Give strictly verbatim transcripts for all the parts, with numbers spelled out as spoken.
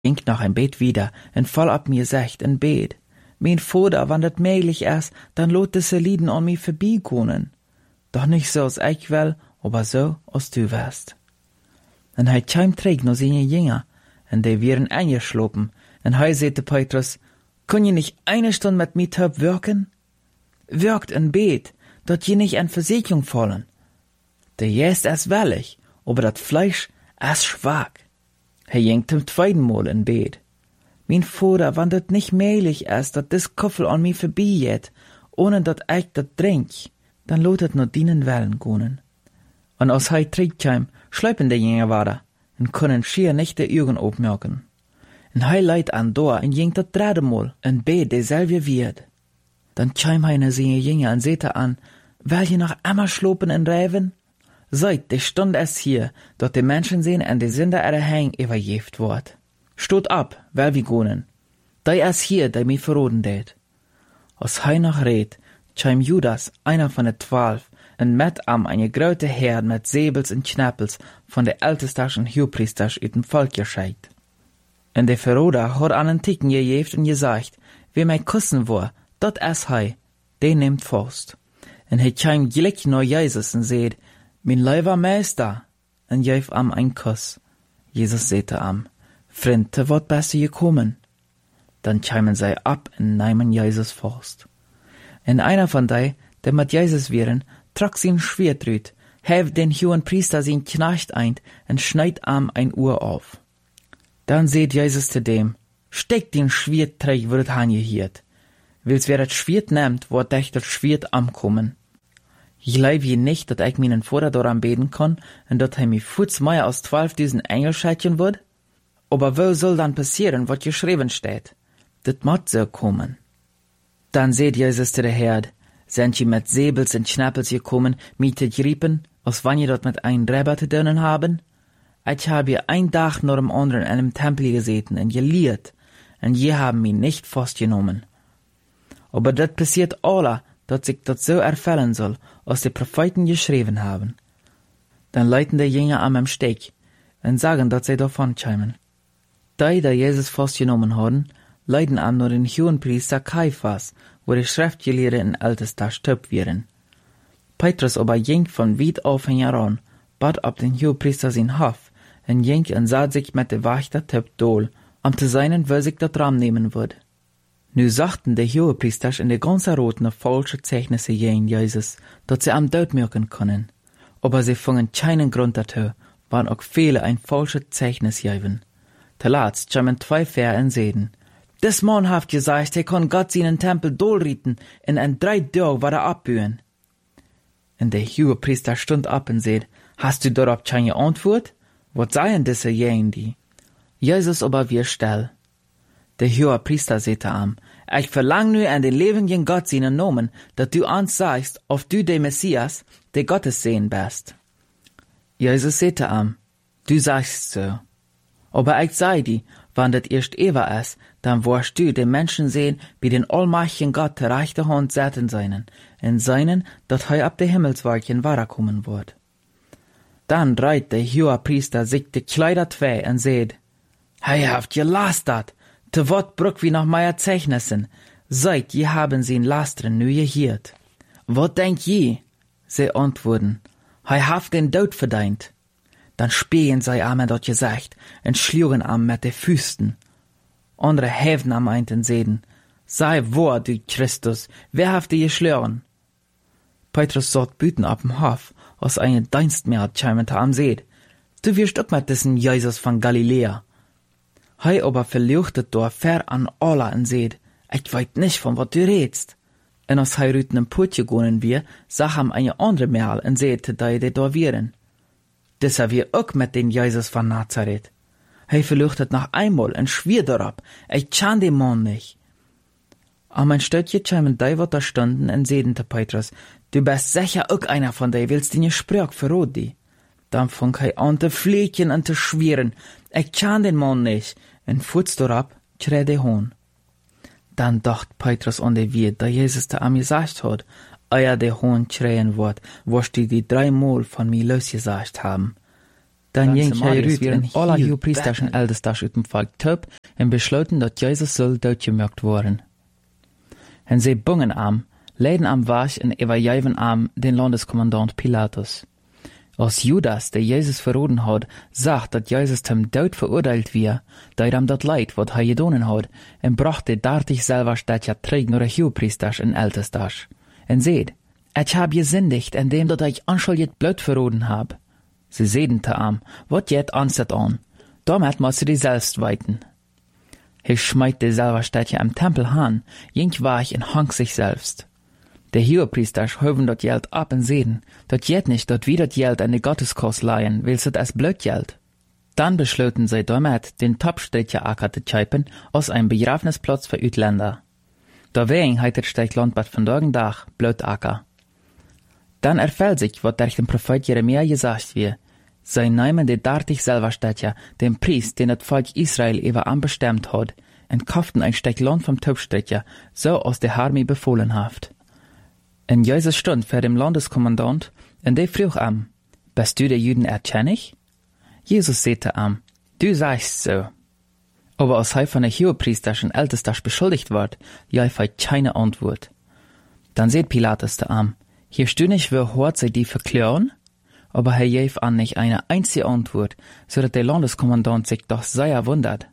ging noch ein Beet wieder, en voll ab mir secht en Beet. Mein Vater, wann dat möglich ist, dann lot diese Lieden an mir vorbeikommen. Doch nicht so als ich will, aber so als du wärst. En hij kwam terug naar zijn Jünger, en die wären eingeschlopen, en hij zei te Petrus, kun je nicht eine Stunde mit mir töp wirken? Wirkt en Beet, dat je nicht an Versicherung fallen. Der Jäst ist wellig, aber dat Fleisch ist schwach. Hij ging zum zweiten Mal in Beet. Mein Vater, wann dat nicht möglich ist, dat dis Kuffel an mir vorbeigeht, ohne dat ich dat drink, dann lot het nur dienen Wellen gonen. Und als hij terugkwam, schleipen de Jünger weiter, en können schier nicht de Augen opmerken. En hij leidt aan door en ging dat derde Mal en Beet dezelfde wird. Dann kwam hij naar zijn Jünger en zette an, will je noch immer schlopen en rijven? Seid, de Stunde ist hier, dat de Menschen sehen en de Sünde ihrer Hang überjeft wordt. Stot ab, weil wir gonen. Dei ist hier, der mi verroden det. Als hij noch redt, kwam Judas, einer von de Twaalf, en met am eine grote Herd met Säbels en Knappels von de Ältesters en Hohepriesters uit dem Volk gescheit. En de Verroder had an een Ticken gejeft en gesagt, wie mij kussen woor, dat is hij, den nimmt vast. En hij kwam gelijk naar Jesus en zeid, mein lieber Meister, en geef am ein Kuss. Jesus zette am, Vriend, te wat bist du gekommen? Dann kwamen zij ab en nahmen Jesus vast. En einer von die, der mit Jesus wären, trok sein Schwert rüt, hef den hohen Priester sein Knecht ein en schneid am ein Uhr auf. Dann seht Jesus zu dem, steck den Schwert träg, wird angehiert. Wils wer das Schwert nehmt, wird dich das Schwert amkommen. Ich glaub je nicht, dat ich meinen Vater daran beten kann, und dat er mich futs mehr als zwölftausend Engel schätzen wird? Aber wo soll dann passieren, wat geschrieben steht? Dat moet so kommen. Dann seht Jesus zu der Herd, sind je mit Säbels und Schnappels gekommen, mich zu griepen, als wann je dort mit ein Räber zu dönen haben? Ich habe je ein Tag nach dem anderen in einem Tempel gesessen und gelehrt, und je haben mich nicht festgenommen. Aber dat passiert alle, dat sich dat so erfüllen soll, als die Propheten geschrieben haben. Dann leiten die Jünger am am Steg und sagen, dat sie davon kämen. Die, die Jesus festgenommen haben, leiden an nur den Hohenpriester Kaiphas, wo die Schriftgelehrten in Ältester stirbt wären. Petrus aber ging von weit auf heran, bat ab den Hohenpriester sein Hof, und ging und sah sich mit der Wächter Tipp dohl, um zu seinen, wo sich dat Raum nehmen würde. Nu sagten die Hohepriester in de ganze Roten falsche Zeichnisse gegen Jesus, dat sie am Tod merken können. Aber sie fingen keinen Grund dazu, waren auch viele ein falsches Zeichnis geben. Zuletzt kamen zwei Vers in Seden. Des Mann haft gesagt, er kann Gott seinen Tempel dolrieten, in ein drei Tage war er abbühen. Und der Hohepriester stund ab und seht, hast du darauf keine Antwort? Was seien diese jenen die? Jesus aber wir still. Der Hohepriester sagte am, ich verlang nu an den lebendigen Gott seinen Namen, dat du uns sagst, ob du der Messias, der Gottes Sohn bist. Jesus sagte am, du sagst so. Aber ich sei dir, wann das erst Eva ist, dann wirst du den Menschen sehen, wie den allmächtigen Gott der rechte Hand setzen seinen, in seinen, dat hei ab der Himmelswolken weiterkommen wird. Dann dreht der Hohepriester sich die Kleider zwei und sagt, hei haft gelastert, te wat brück wie nach meier Zeichnissen, seid je haben sie in Lastren nu gehiert. Wat denk je? Sie antworten, hei haft den Tod verdient. Dann spähen sei amen dort gesagt, und schlugen am mit de Füßen. Andere häven am einten Seden, sei wo du Christus, wer haft die geschlören? Petrus sagt büten ab'm Hof, aus eine Dienstmägd kämen am Seed. Du wirst auch mit diesen Jesus von Galiläa. Hei aber verluchtet dort fair an alle und seht, ich weiß nicht, von wat du redst. Und als hei rüten im Putje gonen wir, sag ham eine andere Merl und seht, die die da wären. Das haben wir auch mit den Jesus von Nazareth. Hei verluchtet noch einmal und schwier darauf, ich kann den Mann nicht. Am ein Stöckchen kämen die, wat da stunden, und sehten te Petrus, du bist sicher auch einer von die, willst den Sprach verrot die. Dann fang hei an te fliegen und te schwieren, ich kann den Mann nicht. Und futz darauf, krä de Hohn. Dann dacht Petrus an de Wirt, da Jesus da am gesagt hat, euer de Hohn krähen wird, wirst du die dreimal von mir losgesagt haben. Dan ging hij uit en alle Hohepriesters en Ältestas uit dem Volk töp en besloten dat Jezus soll doodgemaakt worden. En zij bungen am, leiden am Wasch en evaluieren am den Landeskommandant Pilatus. Als Judas, der Jezus verroden had, zag dat Jezus hem dood veroordeeld weer, deed hem dat leid wat hij gedaan had, en bracht de dertig selber stadja terug naar de Hohepriesters en Ältestas. En zeid, ich hab gesündigt, indem dat ich anschuldigt bloed verroden hab. Sie zeiden te am, wat jet anset an, damit muss sie die selbst weiten. Hij schmeit de selber stadja am Tempel han, jink wach en hang sich selbst. De Hohepriesters hoven dat Geld ab en zeiden, dat jet nicht dat wie dat Geld an de Gotteskos leihen, will het as blöd Geld. Dann beschloten sie damit, den Topstreitje Acker te tscheipen, aus einem Begrafnisplatz für Utländer. Deswegen heißt das Land bad vandaag dag blöd Acker. Dann erfällt sich, wat durch den Prophet Jeremia gesagt wird. Sie nehmen die dertig Silberstädtchen, den Priest, den das Volk Israel über anbestimmt hat, und kauften ein Stück Land vom Topstreitje, so aus der Armee befohlen haft. In Jesus stund vor dem Landeskommandant, und der frug am, bist du der Juden erkennig? Jesus sagte am, du sagst so. Aber als er von der Hohepriesters und Ältestas beschuldigt wird, gab er keine Antwort. Dann sagt Pilatus zu am, hier stü nicht, wer hört sie die verklären? Aber er gab an nicht eine einzige Antwort, so dass der Landeskommandant sich doch sehr wundert.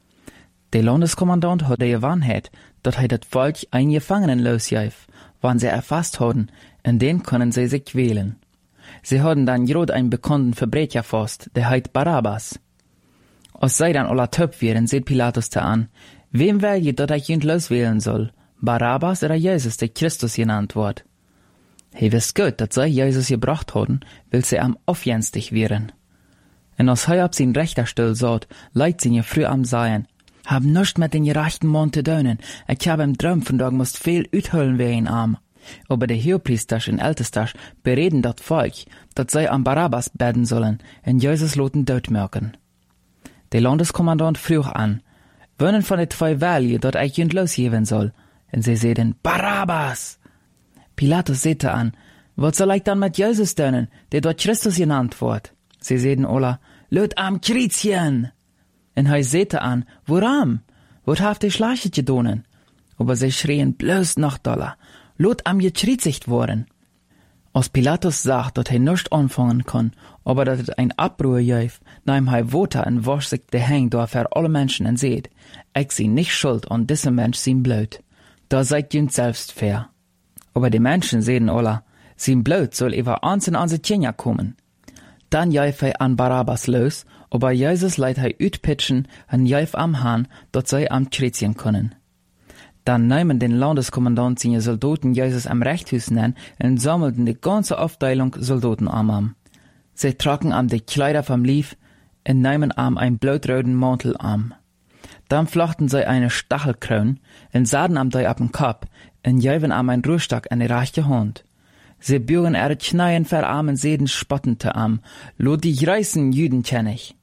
Der Landeskommandant hat die Wahrheit, dass er das Volk ein Gefangenen losgab, wann sie erfasst hatten, und den können sie sich wählen. Sie hatten dann gerade einen bekannten Verbrecher fast, der heißt Barabbas. Als sie dann alle töp wären, sieht Pilatus da an, wem will je, dass ich ihn loswählen soll, Barabbas oder Jesus, der Christus genannt wird? He wisst gut, dass sie Jesus gebracht hatten, will sie am aufjenstig wären. Und als er ab sein rechter Stuhl saht, leid sie ihr früh am Seien, hab nischt mit den gerechten Mann zu tun, ich hab im Traum von Tag musst viel uthüllen wie ein Arm. Aber die Hohepriesters und Ältestas bereden dat Volk, dat sie am Barabbas beten sollen, und Jesus loten dort merken. Der Landeskommandant frug an, wonnen von den zwei Wählen, dat ich ihn losgeben soll? Und sie seiden, Barabbas! Pilatus sagte an, was soll ich dann mit Jesus tun, der dort Christus genannt wird? Sie seiden alle, löt am Kreuzchen! Und er sagte an, woran? Wat haft ihr Schleiche gedonen? Aber sie schrien bloß noch doller, lot am gekreuzigt worden. Als Pilatus sagt, dass er nicht anfangen kann, aber dass es ein Abruhr gab, nahm er Water und wasch sich die Hände da für alle Menschen und seht, ich sie nicht schuld an diesem Mensch sein Blut. Da seid ihr selbst fair. Aber die Menschen sehen alle, sein Blut soll über ans und ans Tjenja kommen. Dann gab er an Barabbas los, aber Jesus leiht er utpitchen und gab am Hahn, dass sie am Kreuzchen können. Dann nahmen den Landeskommandant seine Soldaten Jesus am Rechthaus nennen und sammelten die ganze Aufteilung Soldaten am. Sie tragen am die Kleider vom Lief und nahmen am einen blutroten Mantel am. Dann flachten sie eine Stachelkrone und sahen am die ab den Kopf und gaben am einen Ruhestock an die rechte Hand. Sie bürgen ihre Kneien für armen Seden spottente am, lo die reißen Juden kenn ich.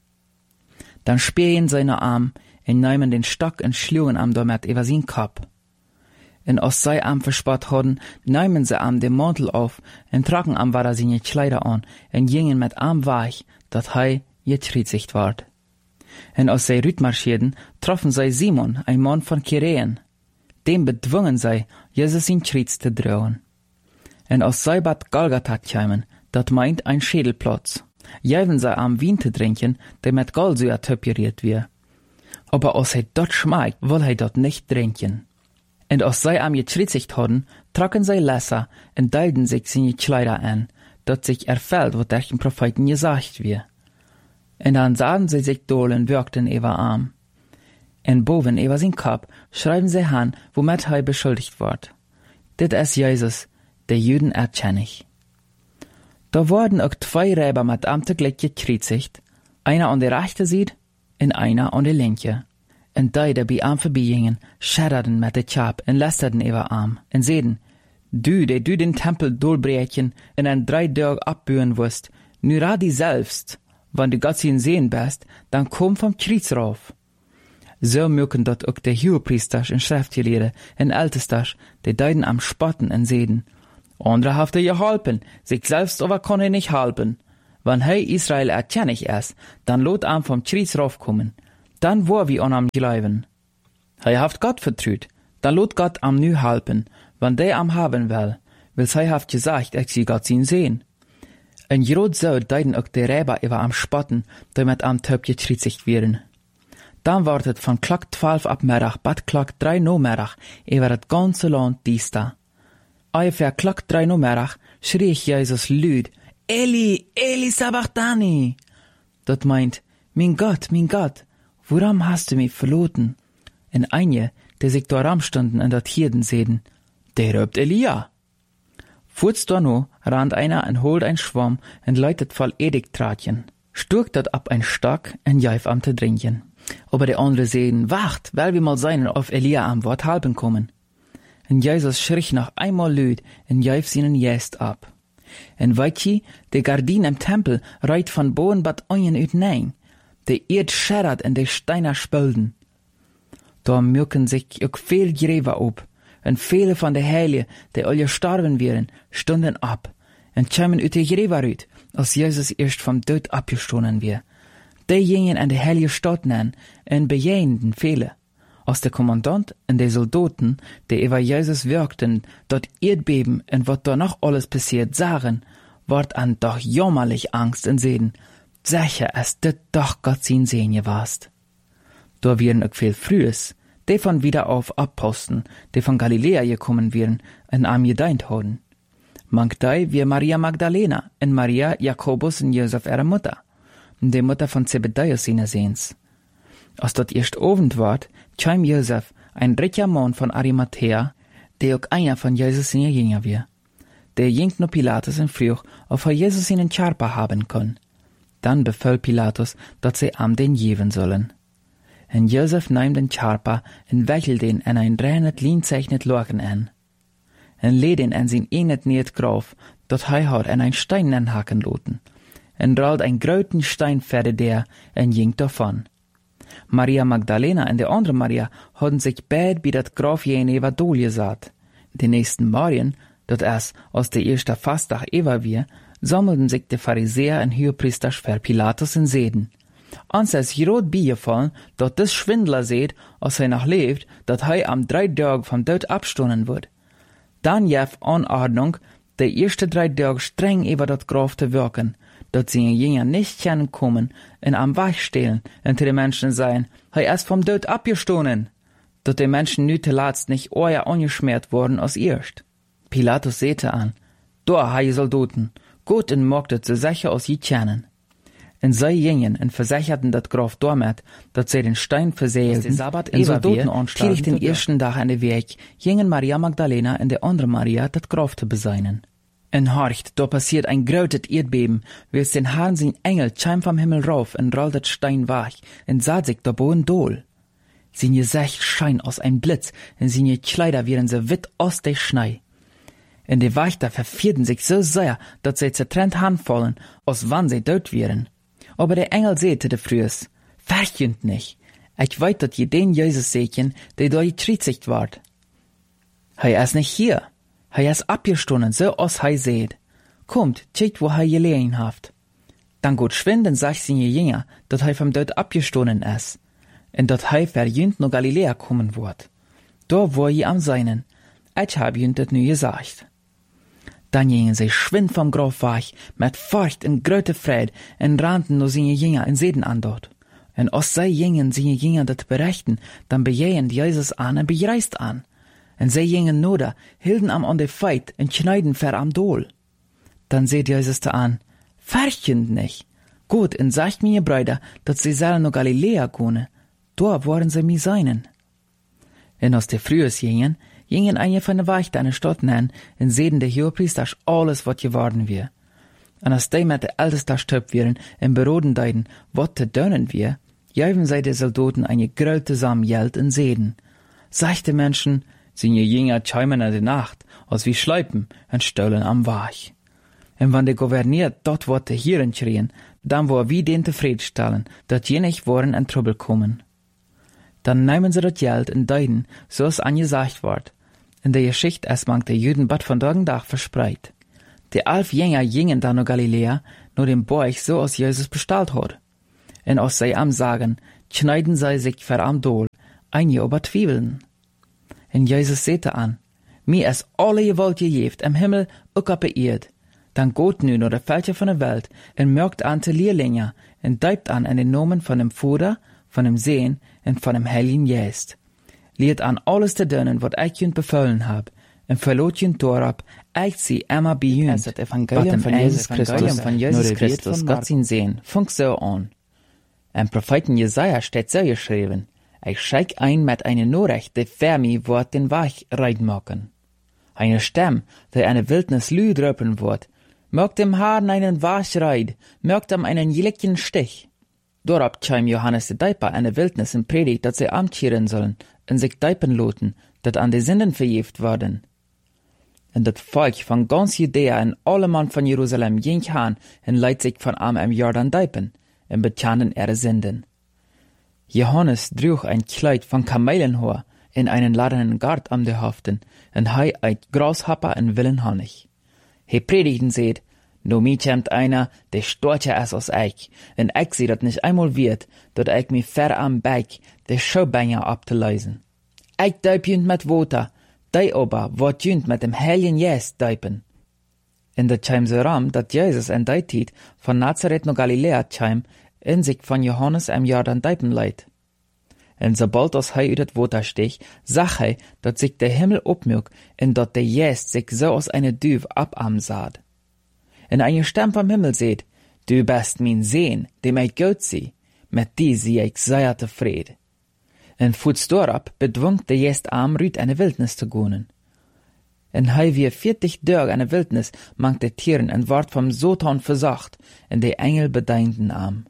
Dann spähen seine Arm und nahmen den Stock und schlugen am damit über sein Kopf. Und als sie am verspott hatten, nahmen sie am den Mantel auf und tragen am wieder seine Kleider an und gingen mit am weich, dat hei gekreuzigt ward. Und als sie rütmarschierten, troffen sie Simon, ein Mann von Kyreen. Dem bedwungen sie, Jesus in Kreuz zu drohen. Und als sie bad Golgatha kämen, dat meint ein Schädelplatz, gaben sie am Wein zu trinken, der mit Galsäure töperiert wird. Aber als er dort schmeckt, will er dort nicht trinken. Und als sie am gekreuzigt hatten, tragen sie Lesser und teilten sich seine Kleider an, dat sich erfällt, was durch den Propheten gesagt wird. Und dann sahen sie sich dohlen, wirkten über Arm. Und boven über sein Kopf schreiben sie an, womit er beschuldigt wird. Dit ist Jesus, der Juden erkennig. Da wurden auch zwei Räber mit am teglich gekreuzigt, einer an der rechten Seite und einer an der linke. Und die, die bei am vorbeigingen, schadderten mit der Chap und lästerten über Arm und seiden, du, der du den Tempel durchbrechen und in drei Tagen abbühen wirst, nur radi selbst, wenn du Gott ihn sehen bist, dann komm vom Kreuz rauf. So mögen dort auch der Hohepriesters und Schriftgelehrte und Ältestas, die deiden am Spotten und seiden, andere haft er geholpen, sich selbst aber kann er nicht halten. Wann hei Israel erkennig ist, dann lot am vom Schries raufkommen. Dann wo wir an am glauben. Hei haft Gott vertrüht, dann lot Gott am nu halpen, wann der am haben will, wils hei haft gesagt, ich sie Gott ihn sehen. En Jerod so deiden ook de Räber iwa am Spotten, damit am Töp getriezigt werden. Dann wartet von Klock zwölf ab Mittag bat Klock drei no Mittag iwa das ganze Land dies da. Ungefähr Klock drei no Mittag schrie ich Jesus lüd, Eli, Eli sabachthani. Dat meint, mein Gott, mein Gott, worum hast du mich verloren? En eine, der sich da ram stunden in dat Hirden sehen, der röbt Elia. Furz da no, rannt einer und holt ein Schwamm und leitet voll Edigtratchen. Sturkt dat ab ein Stock und jäuf am te drinken. Aber die andere sehen, wacht, weil wir mal seinen auf Elia am Wort halben kommen. Und Jesus schrie noch einmal lüd und jäuf seinen Jäst ab. En weitje, de Gardin im Tempel reit von boven bat ojen uit nein. De Erd scherrat en de Steiner spölden. Da mürken sich ook veel Gräber op. En viele von de Heilige, die alle gestorben wären, stunden ab. En tschämen uit de Gräber uit, als Jesus erst vom Tod abgestoßen wär. Die gingen an de Heilige Stadt nennen, en bejähenden viele. Als der Kommandant en de Soldaten, die über Jesus wirkten, dort Erdbeben en wat da noch alles passiert sahen, ward an doch jammerlich Angst en sehen, sicher es dit doch Gott sin sehen warst. Da wären auch viel Frühes, die von wieder auf Abposten, die von Galiläa gekommen wären, en am gedeint haben. Manch dei wie Maria Magdalena en Maria Jakobus en Josef ihre Mutter, die Mutter von Zebedäus seine Sehens. Als dort erst Abend ward, kam Josef, ein dritter Mann von Arimathea, der auch einer von Jesus seine Jünger war. Der jingt no Pilatus und frug, ob er Jesus in den Charpa haben kann. Dann befahl Pilatus, dass sie am den geben sollen. Und Josef nahm den Charpa und wechselt den in ein reinet lienzeichnet Lochen an. Und led den an sein enet niet Graf, dort hei hat an ein Stein anhaken loten. Und rollt ein gröten Stein ferde der und jingt davon. Maria Magdalena und die andere Maria hadden sich beid bei dat Graf jene eva dol gesagt. Die nächsten Morgen, dat erst aus der ersten Fastdag eva wir, sammelten sich die Pharisäer und Hohepriester für Pilatus in Seden. Ans es Herod beigefallen, dat des Schwindler seht, als er noch lebt, dat hei am drei Tag vom Tod abstoßen wird. Dann jef Anordnung, de erste drei Tage streng über dat Graf zu wirken, dat sie Jünger nicht kennen kommen und am Weich stehlen und die Menschen sagen, hei erst vom Tod abgestoßen, dat die Menschen nü zuletzt nicht euer angeschmiert worden als erst. Pilatus sehte an, da hei Soldaten, gut und mogtet so sicher als je kennen. Und sie gingen und versicherten dat Graf damit, dat sie den Stein verseelten, und Soldaten anstieg den ersten Tag an den Weg, gingen Maria Magdalena und der andere Maria dat Graf zu beseinen. En horcht, da passiert ein grötet Erdbeben, wie es den Herrn sein Engel scheim vom Himmel rauf und rollt dat Stein wach, und sah sich da bohen dol. Sein Gesicht schein aus ein Blitz, und seine Kleider wären so witt aus der Schnee. Und die Wächter verfierten sich so sehr, dass sie zertrennt hanfallen, als wann sie dort wären. Aber der Engel sehte de frühes, verchünd nicht, ich weiß, dass je den Jesus sehen, der da getriezigt ward. Hei ist nicht hier. Hei is abgestoßen, so als hei seht. Kommt, tschickt, wo hei gelegen haft. Dann gut schwinden, sagt seine Jünger, dat hei vom Tod abgestoßen is. Und dat hei verjünd no Galiläa kommen wird. Da war je am Seinen. Ich hab jünd dat nu gesagt. Dann gingen sie schwind vom Graf weg, mit Furcht und gröte Freude, und rannten no seine Jünger in Seden an dort. Und als sie gingen seine Jünger dat berichten, dann bejehen Jesus an und bereist an. En zij gingen noder, hielden am an de Feit en schneiden ver am Dol. Dann seht Jesus da an, verchend nicht. Gut, en sagt mir, Brüder, dat sie sollen no Galiläa gehen. Da waren sie mi seinen. En aus de Frühes gingen, gingen einige von de Wächter an de Stadt nennen, en sehen de Hohepriester alles, wat geworden wir. En als die mit de Ältester stöp wären, en beroden deiden, wat te dönen wir, jäuven sie de Soldaten eine grölte Sam Geld en Seden. Seichte Menschen, seine Jünger schäumen in der Nacht, als wie Schleipen und Stöllen am Wach. Und wenn der Gouvernier dort Worte hierin schrien, dann war wie den zufriedenstellen, dat je nicht waren in Trouble kommen. Dann nehmen sie das Geld und deuten, so es angesagt ward. In der Geschichte es mangt der Juden bad von Tag Tag verspreit. Die elf Jünger gingen dann nach Galiläa, nur dem Bauch so als Jesus bestellt hat. En als zij am sagen, schneiden zij sich ver am Dol, ein je ober Twiebeln. En Jesus sagte an, mir es alle gewollt gegeven, im Himmel ook op de Erd. Dan geht nu naar de veldje van de Welt en merkt aan te leerlingen en diept aan in de namen van dem Vader, van dem Seen en van dem Heiligen Geest. Leert aan alles te doen wat ik junt bevolen heb en verloot junt daarop, ik zie immer bij junt. Es het Evangelium van Jezus Christus, van Jezus Christus, Gott zien Seen, fängt so an. Im Propheten Jesaja steht so geschrieben, ich scheik ein mit einer Nachricht, die für mich wird den Weg reinmachen. Eine Stimme, die eine Wildnis lü drüppen wird, mögt dem Haaren einen Weg reid, mögt ihm einen jeligen Stich. Dorab chim Johannes de Deiper eine Wildnis in Predigt, dat sie amtieren sollen, und sich deipen loten, dat an die Sünden verjeft worden. Und das Volk von ganz Judäa und alle Mann von Jerusalem ging han und leit sich von am im Jordan deipen, und bekannen ihre Sünden. Johannes trug ein Kleid von Kamelenhaar in einen ladenen Gart am de Haften, und hei eit Grashopper und willen Honig. He predigten seht, no mi kämt einer, der storcher es als ich, und ich seh dat nicht einmal wird, dat ich mi ver am Beig, der Schaubenger abzuleisen. Ich deip jünt mit Water, dei aber wird jünt mit dem Heiligen Geist deipen. In der Chaim so ram, dat Jesus en dei Tiet von Nazareth no Galiläa chaim, in sich von Johannes am Jordan deipen leit. En sobald als hei uit het Water stich, sag hei, dat sich der Himmel opmürk, en dat der Geist sich so aus eine Düv abam saad. En eine Stimme vom Himmel seht, du bist mein Sehn, dem ich gut sie, mit die sie ich sehr tevreden. En voets dorab bedwongt der Geist am rüt eine Wildnis zu gehen. En hei wie vierzig Dörg eine Wildnis mangt der Tieren en ward vom Satan versacht, en der Engel bedeinten am.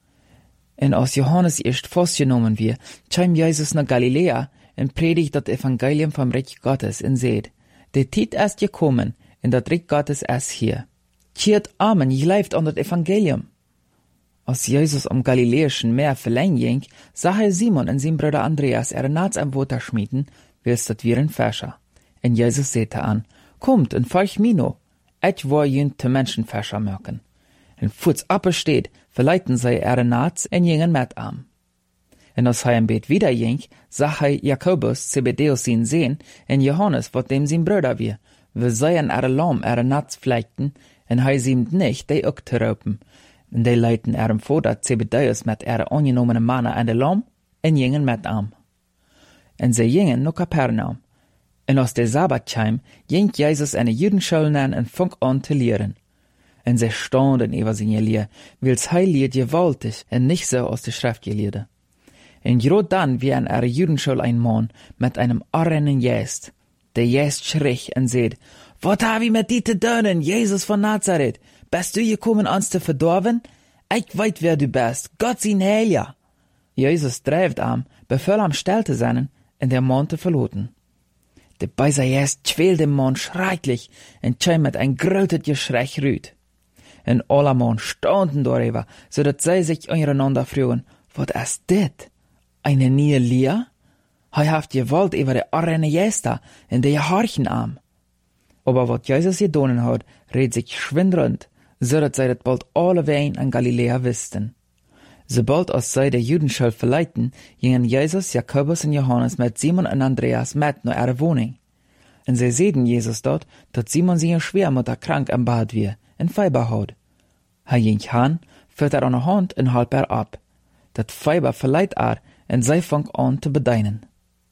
En als Johannes erst festgenommen wir, chaim Jesus nach Galiläa en predigt das Evangelium vom Reich Gottes en seht, der Tiet ist gekommen, en dat Reich Gottes ist hier. Tjiert Amen, je leift an das Evangelium. Als Jesus am Galiläischen Meer verläng ging, sah er Simon und sein Bruder Andreas ihre Nats am Water schmieden, willst dat wir ein Fäscher. En Jesus sehte an, kommt und folgt mir no, ich wo jünt te Menschenfäscher möken. En futs appe steht, verleiten sie ihre Nats en jingen mit am. En als er im Bett wieder ging, sah er Jakobus, Zebedeus sin Sehn, en Johannes, wat dem sein Bruder wir, wir seien ihre Lamm ihre Nats fleckten, en hij siemt nicht, die ook te ropen. En die leiten ihrem Vater Zebedeus mit ihre ongenommene Mannen an de Lamm, en jingen mit am. En sie jingen no Kapernaum. En aus der Sabbatscheim ging Jesus eine Judenschule an en fang an te lehren. En sie standen über seine Lehr, wils hij leert gewaltig en nicht so aus der Schrift gelehrte. En grad dann wie an ihre Judenschule ein Mann mit einem arrenen Geist. Der Geist schrie en seht, wat hab ich mit dir te doen, Jesus von Nazareth? Bist du gekommen, uns zu verdorven? Ich weet wer du bist, Gott sein Heiler. Jesus dreift am, befahl am still zu sein, und der Mann zu verloten. Der beiser Geist quält dem Mann schrecklich, und schein mit ein grötet Geschrei rüht. Und alle Mann standen darüber, so dass sie sich untereinander fragen, wat ist dit? Eine neue Lehr? Hei haft gewollt über de arrene Geister und de Harchen am. Aber wat Jesus gedonen hat, red sich schwind rund, so dass sie das bald alle wein an Galiläa wussten. Sobald als sie der Judenschule verleiten, gingen Jesus, Jakobus und Johannes mit Simon und Andreas mit nach ihrer Wohnung. Und sie sehen Jesus dort, dass Simon seine Schwiegermutter krank am Bad wir, in Fieber hat. Er ging han, führt er an der Hand und halb er ab. Dat Fieber verleiht er, und sie fang an zu bedeinen.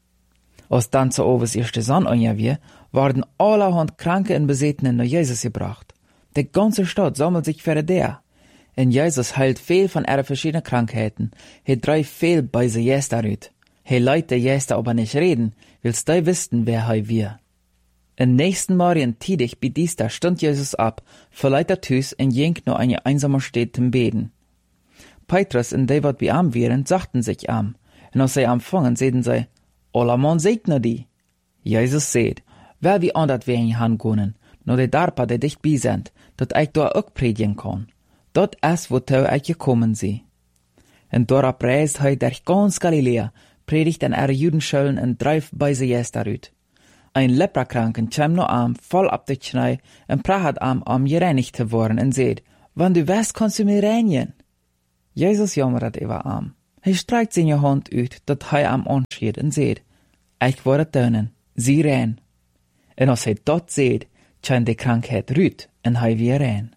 Als dann zu Oves erste Sonne anja wir, waren allerhand Kranke und Besetenen nach Jesus gebracht. Die ganze Stadt sammelt sich für der. Und Jesus heilt viel von ihrer verschiedenen Krankheiten. He drei viel bei se Jester rüt. He leit der Jester aber nicht reden, willst du wissen, wer hei wir. Im nächsten Morgen tidig bei Dienstag stund Jesus ab, verleiht er Tüs und ging nur eine einsame Stadt zum Beten. Petrus und die, wat bei am wären, sagten sich am. Und als sie empfangen, sehen sie, Alla man segne die. Jesus seht, wer wie andert wir in han gonen, no de darpa de dicht bi sind, dat ich da ook predigen kann. Dat is wo tau ich gekommen sie. Und dora preist hei durch ganz Galiläa, predigt an ihre Judenschulen und dreif bei se Jester rüt. Ein Leprakranken cham no am, voll ab de Schnei, und prahat am, am gereinigt zu worden, und seht, Wann du west, kannst du mir reinigen. Jesus jammert über am. Hij streikt seine Hand uit, dat hij am anschiet en zegt, ik word het tuinen, zie rein. En als hij dat zegt, schijnt de krankheid ruut en hij weer rein.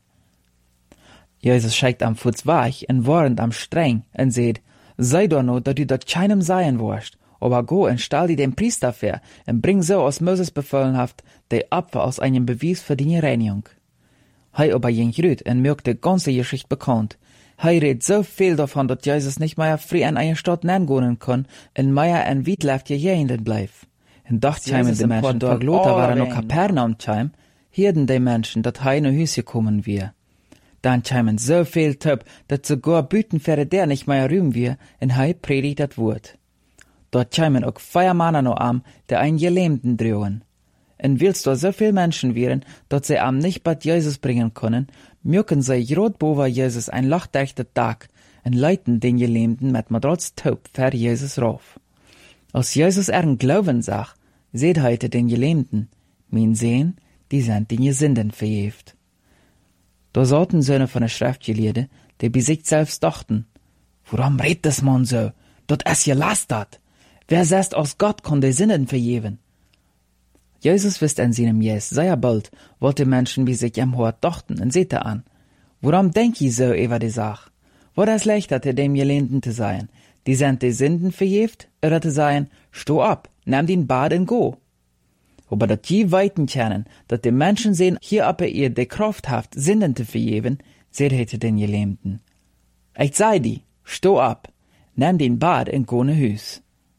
Jesus scheikt am voets weich en warnt am streng en zegt, sei doch no, dat du dat keinem seien worst, aber go en stell die den Priester ver en bring so, als Moses befohlen haft, de Opfer als einen Beweis für die Reinigung. Hij aber ging rüt en merkt de ganze Geschichte bekannt. Hij redt so viel davon, dat Jesus nicht mehr frei an eine Stadt nennen kann, en mehr en weit left je jehenden bleif. En dacht scheimen de Menschen, dat Lothar waren noch Kapernaum scheim, hierden de Menschen, dat hij naar huis gekommen wir. Dan scheimen so viel Töp, dat sogar Büten für der nicht mehr rühmen wir, en hij predigt dat Wort. Dort scheimen auch vier Männer noch am, der ein Gelähmten drohen. En willst du so viel Menschen wären, dat sie am nicht bei Jesus bringen können, mögen sie grad boven Jesus ein lachdechter Tag en leiten den Gelähmten mit Madrats Taub für Jesus rauf. Als Jesus ihren Glauben sah, seht heute den Gelähmten, mein Sehen, die sind die Sünden verjäft. Da saßen Söhne von der Schriftgelehrten, die bei sich selbst dachten, warum redet das Mann so? Dat ist gelastert. Wer sagt, aus Gott kann die Sünden vergeben? Jesus wisst an seinem Jes sehr bald, was die Menschen bei sich am Hort dachten, und seht an. Warum denk ich so über die Sache? War das leichter, dem Gelähmten zu sein? Die sind die Sünden verjäft, oder zu sein, steh ab, nimm den Bad und go. Aber dat die weiten kennen, dat die Menschen sehen, hier aber ihr die Kraft haft, Sünden zu vergeben, seht hätte den Gelähmten. Ich sei die, steh ab, nimm den Bad und go ne Hüs.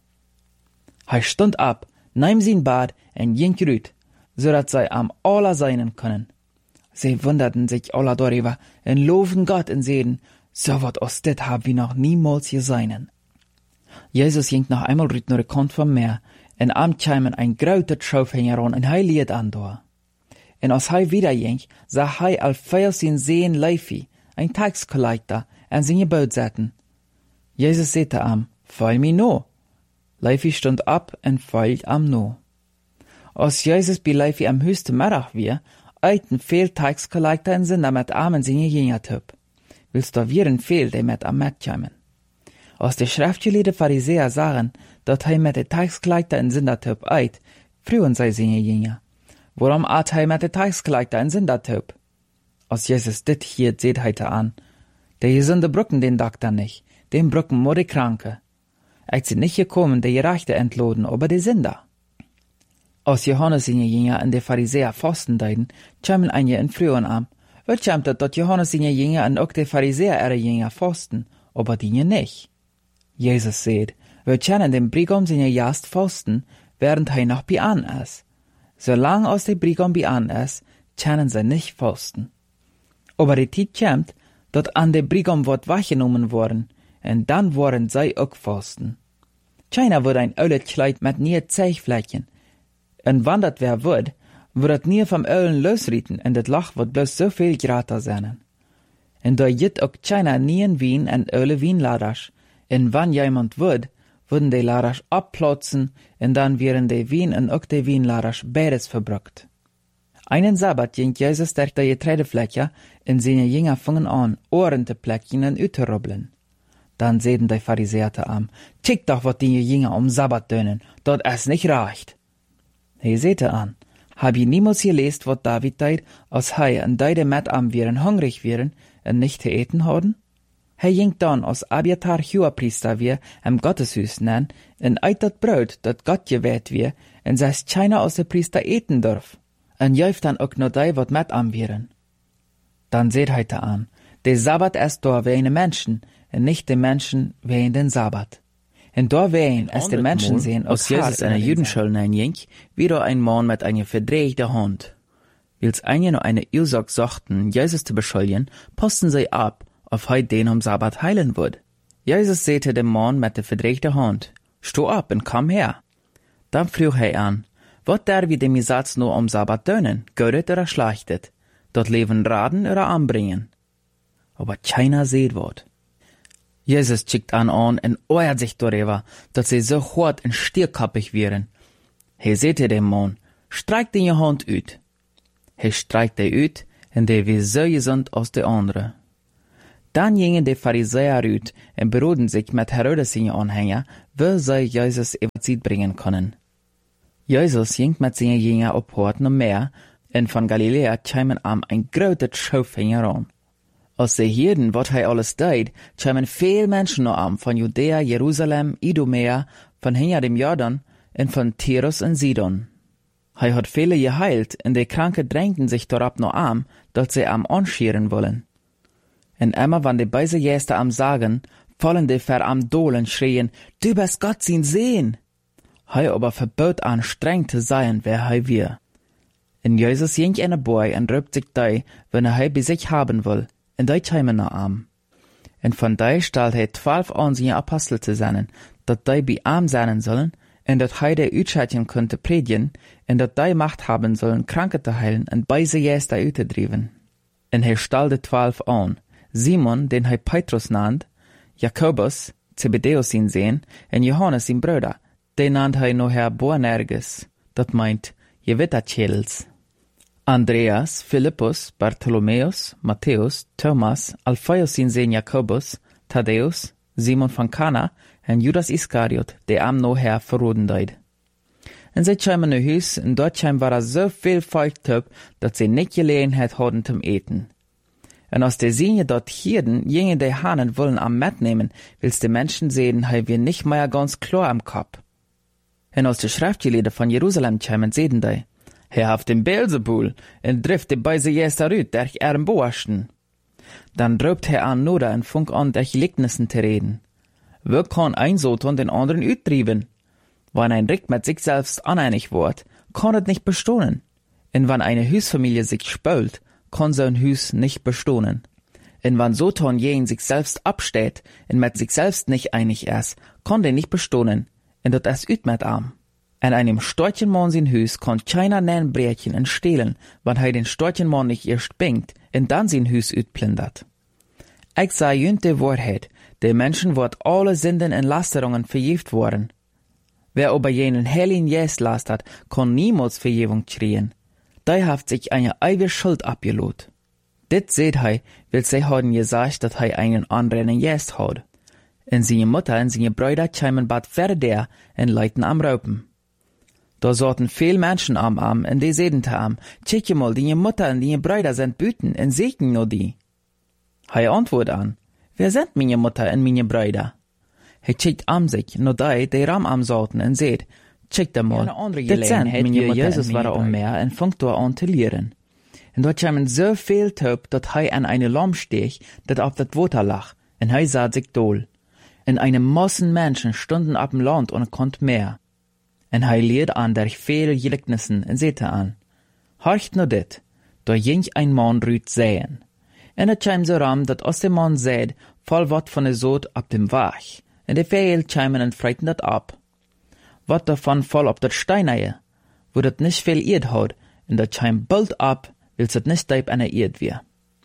Er stund ab, nahm sein Bad und ging rüt, so dat sie am aller sein können. Sie wunderten sich alle darüber und loben Gott und sehen, so wat aus dit hab wir noch niemals gesehen. Jesus ging noch einmal rüt nur Kant vom Meer, und am cheimen ein grauter Schaufhänger an, und hei liet an da. Und als hei wieder ging, sah hei al feil sin Sehen Leifi, ein Taxkollector, an seine Boot setzen. Jesus sagte am, feil mi no. Leifi stund ab und feilt am no. Als Jesus bei Leifi am höchsten Mittag wir, eiten viel Taxkollector und sind mit armen seine Jünger töp. Willst du vieren viel, die mit am Met cheimen. Als die Schriftgelehrten Pharisäer sagen, dat hij met de Taxkollector en Sündertöp eit, frühen sei seine Jünger. Warum at hij met de Taxkollector en Sündertöp? Als Jesus dit hier seht heite an, der Gesunde brücken den Doktor nicht, den brücken nur die Kranke. Ich sind nicht gekommen, die Gerechte entloden, aber die Sünder. Als Johannes seine Jünger und die Pharisäer fasten deiden, kämen einige in frühen am. Wird kämt dat Johannes seine Jünger und auch die Pharisäer ihre Jünger fasten, aber die nicht. Jesus seht, wir kennen den Brigam seine Jast fasten, während er noch bei an ist. Solange aus der Brigam bei an ist, kennen sie nicht fasten. Aber die Zeit kommt, dat an der Brigam wird weggenommen worden, und dann wollen sie auch fasten. Keiner wird ein öles Kleid mit nie Zeichflächen. Und wenn dat wer wird, wird het nie vom Ölen losrieten, und das Lach wird bloß so viel grater sein. Und da jit auch keiner nie in Wien und Öle Wienladers. Und wenn jemand wird, würden die Laders abplatzen, und dann wären die Wien und auch die Wienladers beides verbrückt. Einen Sabbat ging Jesus durch die Getreidefläche, und seine Jünger fingen an, Ohren zu plecken und uitzurubbeln. Dann sehen die Pharisäer am, kick doch, wat die Jünger um Sabbat tönen, dat es nicht reicht. He sehte an, hab ich niemals gelesen, wat David deid, als hei und deide met am wären hungrig wären und nicht zu eten haben? Hij ging dann als Abiatar Hohepriester wir im Gotteshus nen, en eit dat Brot, dat Gott gewählt wir, en seis keiner aus der Priester eten darf, en jäuft dann auch noch die, wat met am wären. Dann seht heite an, der Sabbat ist da wegen Menschen, en nicht die Menschen wegen den Sabbat. En da wegen es die Menschen sehen, als Jesus in der Judenschule ging, wieder ein Mann mit einer verdrehten Hand. Wils einige noch eine Ursache suchten, Jesus zu beschuldigen, posten sie ab, auf heut den am Sabbat heilen wird. Jesus säte dem Mann mit der verdrehten Hand, steh ab und komm her. Dann frug er an, wat der wie dem Satz nur am Sabbat tönen, gödet oder schlachtet, dort leben raden oder anbringen. Aber keiner seht wat. Jesus schickt an an und euert sich darüber, dass sie so hart und stierkappig wären. He säte dem Mann, streik den Hand ut. He streikt er ut, en die wie so gesund als de andere. Dann gingen die Pharisäer uit en beroden sich mit Herodes seine Anhänger, wo sie Jesus überzeugt bringen können. Jesus ging mit seinen Jüngern op Hoort no Meer, en van Galilea kämen am ein großer Schaufhänger an. Als sie hierden, wat hij alles deed, kämen veel Menschen no am, von Judäa, Jerusalem, Idumea, von hinter dem Jordan, en von Tyrus und Sidon. Hij hat viele geheilt, en die Kranke drängten sich dorab no am, dat sie am anschieren wollen. En immer, wann die beise Gäste am sagen, fallen die ver am Dohlen schreien, du bist Gott sin Sehen. Hij aber verbot an streng zu sein, wer hij wir. En Jesus ging in a Boy en rübt sich dei, wenn er hij bei sich haben will, en dei kämen na am. En von dei stalt hij twaalf an seine Apostel zu seinen, dat dei bei am sein sollen, en dat hij de Utscheidchen könnte predigen, en dat dei Macht haben sollen, Kranke zu heilen, en beise Gäste uitzudriven. En hij stal de twaalf an, Simon, den hij Petrus nannt, Jakobus, Zebedeus sin Sehen, en Johannes sin Bruder, den nannt hij noher Boanerges, dat meint, Jewittertschädels. Andreas, Philippus, Bartholomäus, Matthäus, Thomas, Alphaeus sin Sehen Jakobus, Thaddäus, Simon von Kana, en Judas Iskariot, der am noher verroden deid. En zij kämen naar huis, en dort kämen war er so viel Volk töp, dat sie nicht Gelegenheit hadden zum Eten. En als de Sinje dort hierden, jingen de Hanen wollen am mitnehmen, wils de Menschen sehen, hei wir nicht mehr ganz klar am Kopf. En als de Schriftgelehrten von Jerusalem kämen, sehen de, Herr haft den Beelzebul, en drift de beise Jäster ut, der ich erm boasten. Dann drobt Herr an Noda en funk an, der Gelicknissen te reden. Wo kann ein Soton den anderen utdrieben? Wann ein Rick mit sich selbst aneinig wird, kann es nicht bestohnen. Und wenn eine Hüsfamilie sich spölt, kann so ein Hüs nicht bestohnen. Und wenn Soton jen sich selbst absteht und mit sich selbst nicht einig ist, kann der nicht bestohnen, und dat es üt mit am. En einem Storchenmann sin Hüs kann keiner nen Brärchen en stehlen, wenn er den Storchenmann nicht erst bingt und dann sin Hüs utplündert. Ich sag jünt de Wahrheit, de Menschen wird alle Sünden und Lasterungen vergift worden. Wer aber jenen heiligen Jes lastert, kann niemals Vergebung kriegen. Da haft sich eine ewige Schuld abgelot. Dit seht hei, will sie haben gesagt, dat hei einen anderen Jes hat. En seine Mutter und seine Brüder kämen bad verder en leiten am Raupen. Da sorten viel Menschen am Arm, en die sedente am, tschicke mal, die Mutter und die Brüder sind büten, en segnen nur die. Hei antwort an, wer sind meine Mutter und meine Brüder? Hij chickt am sich, no die, die ram am sorten, en seht, chickt mal, dit sind meine Jesus war am Meer, en funkt door an te leren. En dort kämen so viel Töp, dat hij an eine Lamm stech, dat auf dat Water lag, en hij sah sich dohl. En eine Massen Menschen stunden ab dem Land und konnt mehr. En hij leert an der viele Gelicknissen, en sehte an. Horcht no dit, da ging ein Mann rüt säen. En het käm so ram, dat aus dem Mann säd, voll wat von der Sod ab dem Wach. En de veel kämen en freiten dat ab. Wat davon voll op dat Steineie, wo dat nicht viel Erd haut, en dat käm bald ab, wils het nicht deib an der Erd wir.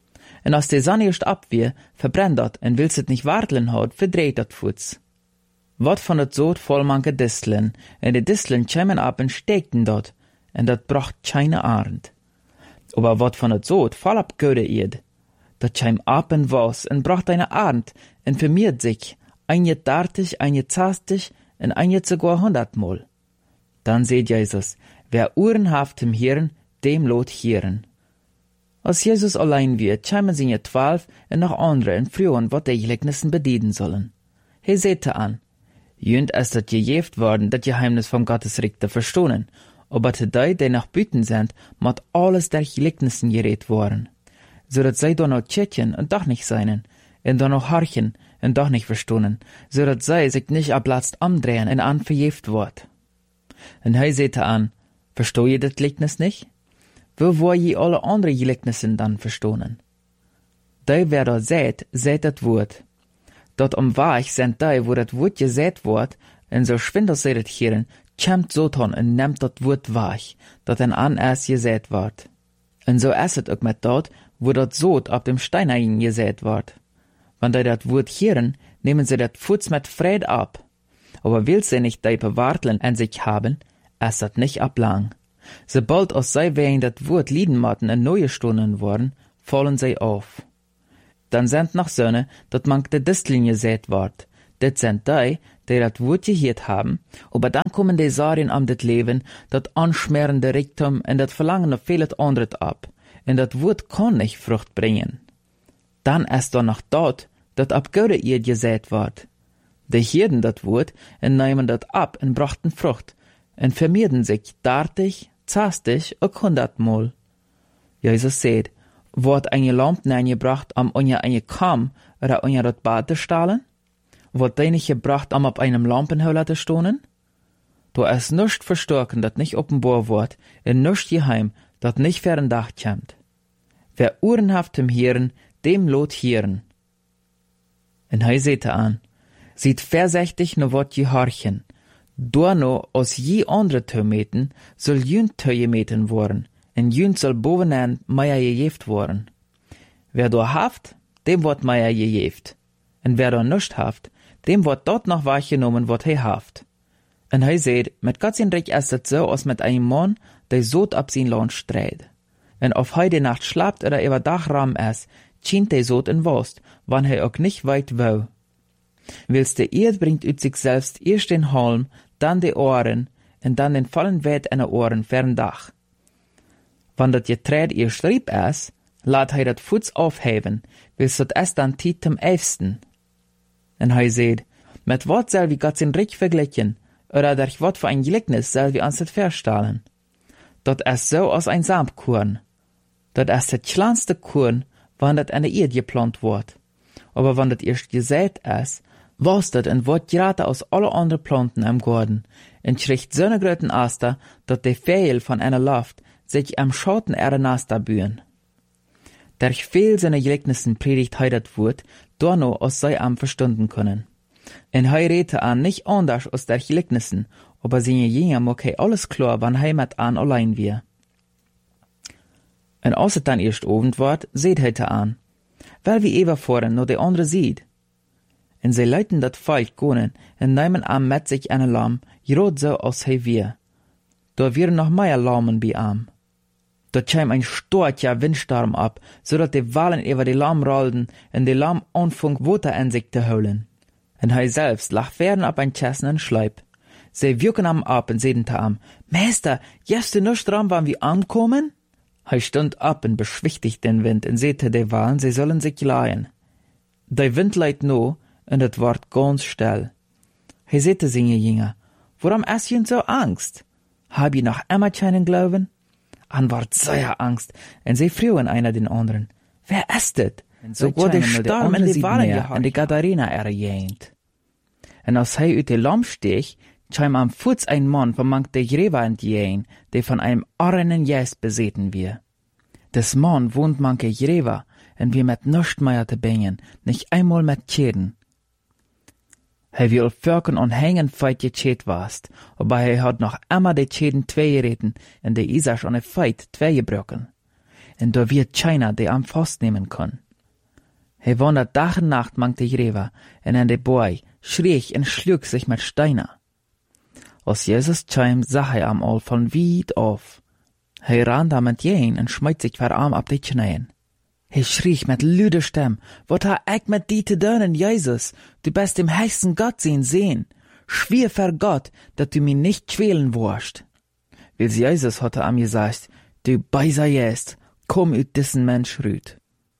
En als de Sonne erst ab wir, verbrennt dat, en wils het nicht warteln haut, verdreht dat Fuß. Wat von dat Sod voll manke Disteln, en de Disteln kämen ab en stekten dort, en dat bracht keine Arend. Aber wat von dat Sod voll ab Göde Erd, dat käm ab en was, en bracht eine Arend, en vermiert sich, ein je dartig, ein je zastig, en ein je sogar hundertmal. Dann seht Jesus, wer Uhren haft im Hirn, dem lot Hirn. Als Jesus allein wird, kämen sie je zwölf en noch andere en frühen, wat die Gelicknissen bedienen sollen. He sehte an, jünd es dat gejeft worden, dat Geheimnis vom Gottesreich te verstohnen, aber te die, die nach Büten sind, mat alles der Gelicknissen geredet worden. So dat zij dan noch tschetjen en doch nicht seinen, en dan noch harchen en doch nicht verstohnen, so dat zij sich nicht ablatzt amdrehen en an verjeft wordt. En hij sehte an, verstoh je dat Gelicknis nicht? Wo wo je alle andere Gelicknissen dann verstohnen? Die, wer da seht, seht dat Wort. Dort am Wach sind die, wo dat Wort gesät wordt, en so schwindel seht het hieren, kämmt Soton en nehmt dat Wort wach, dat en an erst gesät wordt. En so ist het ook met dort, wo dat Sod ab dem Steineien gesät wordt. Wenn die dat Wort hieren, nehmen sie dat Fuß mit Fried ab. Aber will sie nicht die bewarteln an sich haben, ist dat nicht ablang. Sobald aus sei wegen dat Wort lieden matten en neue Stunden worden, fallen sie auf. Dann sind noch Söhne, dat mank de Disteln gesät ward. Dit sind die, die dat Wort gehört haben, aber dann kommen die Sarien am dit Leben, dat anschmerende Reichtum und dat Verlangen auf vieles anderes ab. Und dat Wort kann nicht Frucht bringen. Dann ist da noch dort, dat ab Gode ihr gesät ward. Die hierden dat Wort und nehmen dat ab und brachten Frucht und vermehrden sich dartig, zastig und hundertmal. Jesus sagt, wird eine Lampe neingebracht, um unja eine Kam oder unja dat Bad zu stahlen? Wird die nicht gebracht, um auf einem Lampenhöhler zu stohnen? Da ist nichts verstärken, dat nicht offenbar wird, und nichts geheim, dat nicht fern Dach kommt. Wer uhrenhaft im Hören, dem lot hören. Und er sehte an, sieht versechtig no wat gehorchen. Da no aus je andere Tömeten soll jün Töjemeten worden, und jün soll bovenan meier gejeft worden. Wer da haft, dem wird meier gejeft. Und wer da nischt haft, dem wird dort noch wahrgenommen, wat he haft. Und er seht, mit Gott sein Reich ist es so, als mit einem Mann, der Sod ab sein Land streit. Und auf heide Nacht schlapt oder über Dachraum ist, schient der Sod in Wurst, wann er auch nicht weit will. Willst der Erd bringt ut sich selbst erst den Halm, dann die Ohren, und dann den vollen Wert in den Ohren fern Dach. Wann dat Getreid ihr schrieb ist, lat er dat Fuß aufheben, willst dat es dann tit zum Elfsten. Und er seht, mit wat soll wie Gott sein Reich vergleichen, oder durch wat für ein Gleichnis soll wie uns das verstahlen. Dat ist so aus ein Samkorn. Dat ist das kleinste Korn, wann dat an der Erde geplant wird. Aber wann dat erst gesät ist, was dat und wird gerade aus alle anderen Planten im Garten, und schricht so ne gröten Aster, dat die Fehl von einer Luft sich am Schatten ihrer Nasta bühen. Durch viel seine Gleichnissen predigt hei dat Wort, da no aus sei am verstunden können. En hei rete an nicht anders aus der Gleichnissen, aber seine Jünger mag hei alles klar, wann hei mit an allein wir. En als het dann erst Abend ward, seht hei an, weil wie Eva voren no de andere sieht. En sie leiten dat Volk gonen en nehmen am mit sich eine Lamm, grad so als hei wir. Da wir noch mehr Lammen bei am. Da käm ein starker Windsturm ab, so dat die Wellen über die Lamm rollten und die Lamm anfang Wasser in sich zu holen. Und hei selbst lag fern ab ein Chessen und Schleip. Sie wirken am ab und sehten am, Meister, jefst du nicht dran, wann wir ankommen? Hei stund ab und beschwichtigt den Wind und sehte die Wellen, sie sollen sich leihen. Der Wind leiht no, und es ward ganz still. Hei sehte seine Jünger, warum hast ihr so Angst? Hab ihr noch immer keinen Glauben? An ward sehr Angst, und sie frühen einer den anderen, wer ist det? So wurde der Sturm in die Wellen und die Gadarena erjähnt. Und als hei ut die Lamm stich, kam am Fuß ein Mann von mank der Jreva entgehen, der von einem arrenen Jes beseten wir. Des Mann wohnt manke Jreva, und wir mit nischt mehr te bringen, nicht einmal mit Schäden. Hei will Völkern und Hängen feit geschät warst, aber hei hat noch immer die Schäden zwei gereten, und der Isach an der Feit zwei gebröcken. Und da wird keiner, der am Faust nehmen kann. Hei wandert Tag und Nacht mank die Jreva, und an der Boy schrie und schlug sich mit Steiner. Als Jesus kam, sah er am All von weit auf. Hei ran da mit jen und schmeißt sich vor Arm ab die Knien. Hei schrie mit lüder Stimm, wat ha ich mit die te dönen, Jesus? Du bist dem heißen Gott sehen sehen. Schwier vor Gott, dat du mich nicht quälen wirst. Weil Jesus hatte am gesagt, du beiser jest, komm ut diesen Mensch rüt.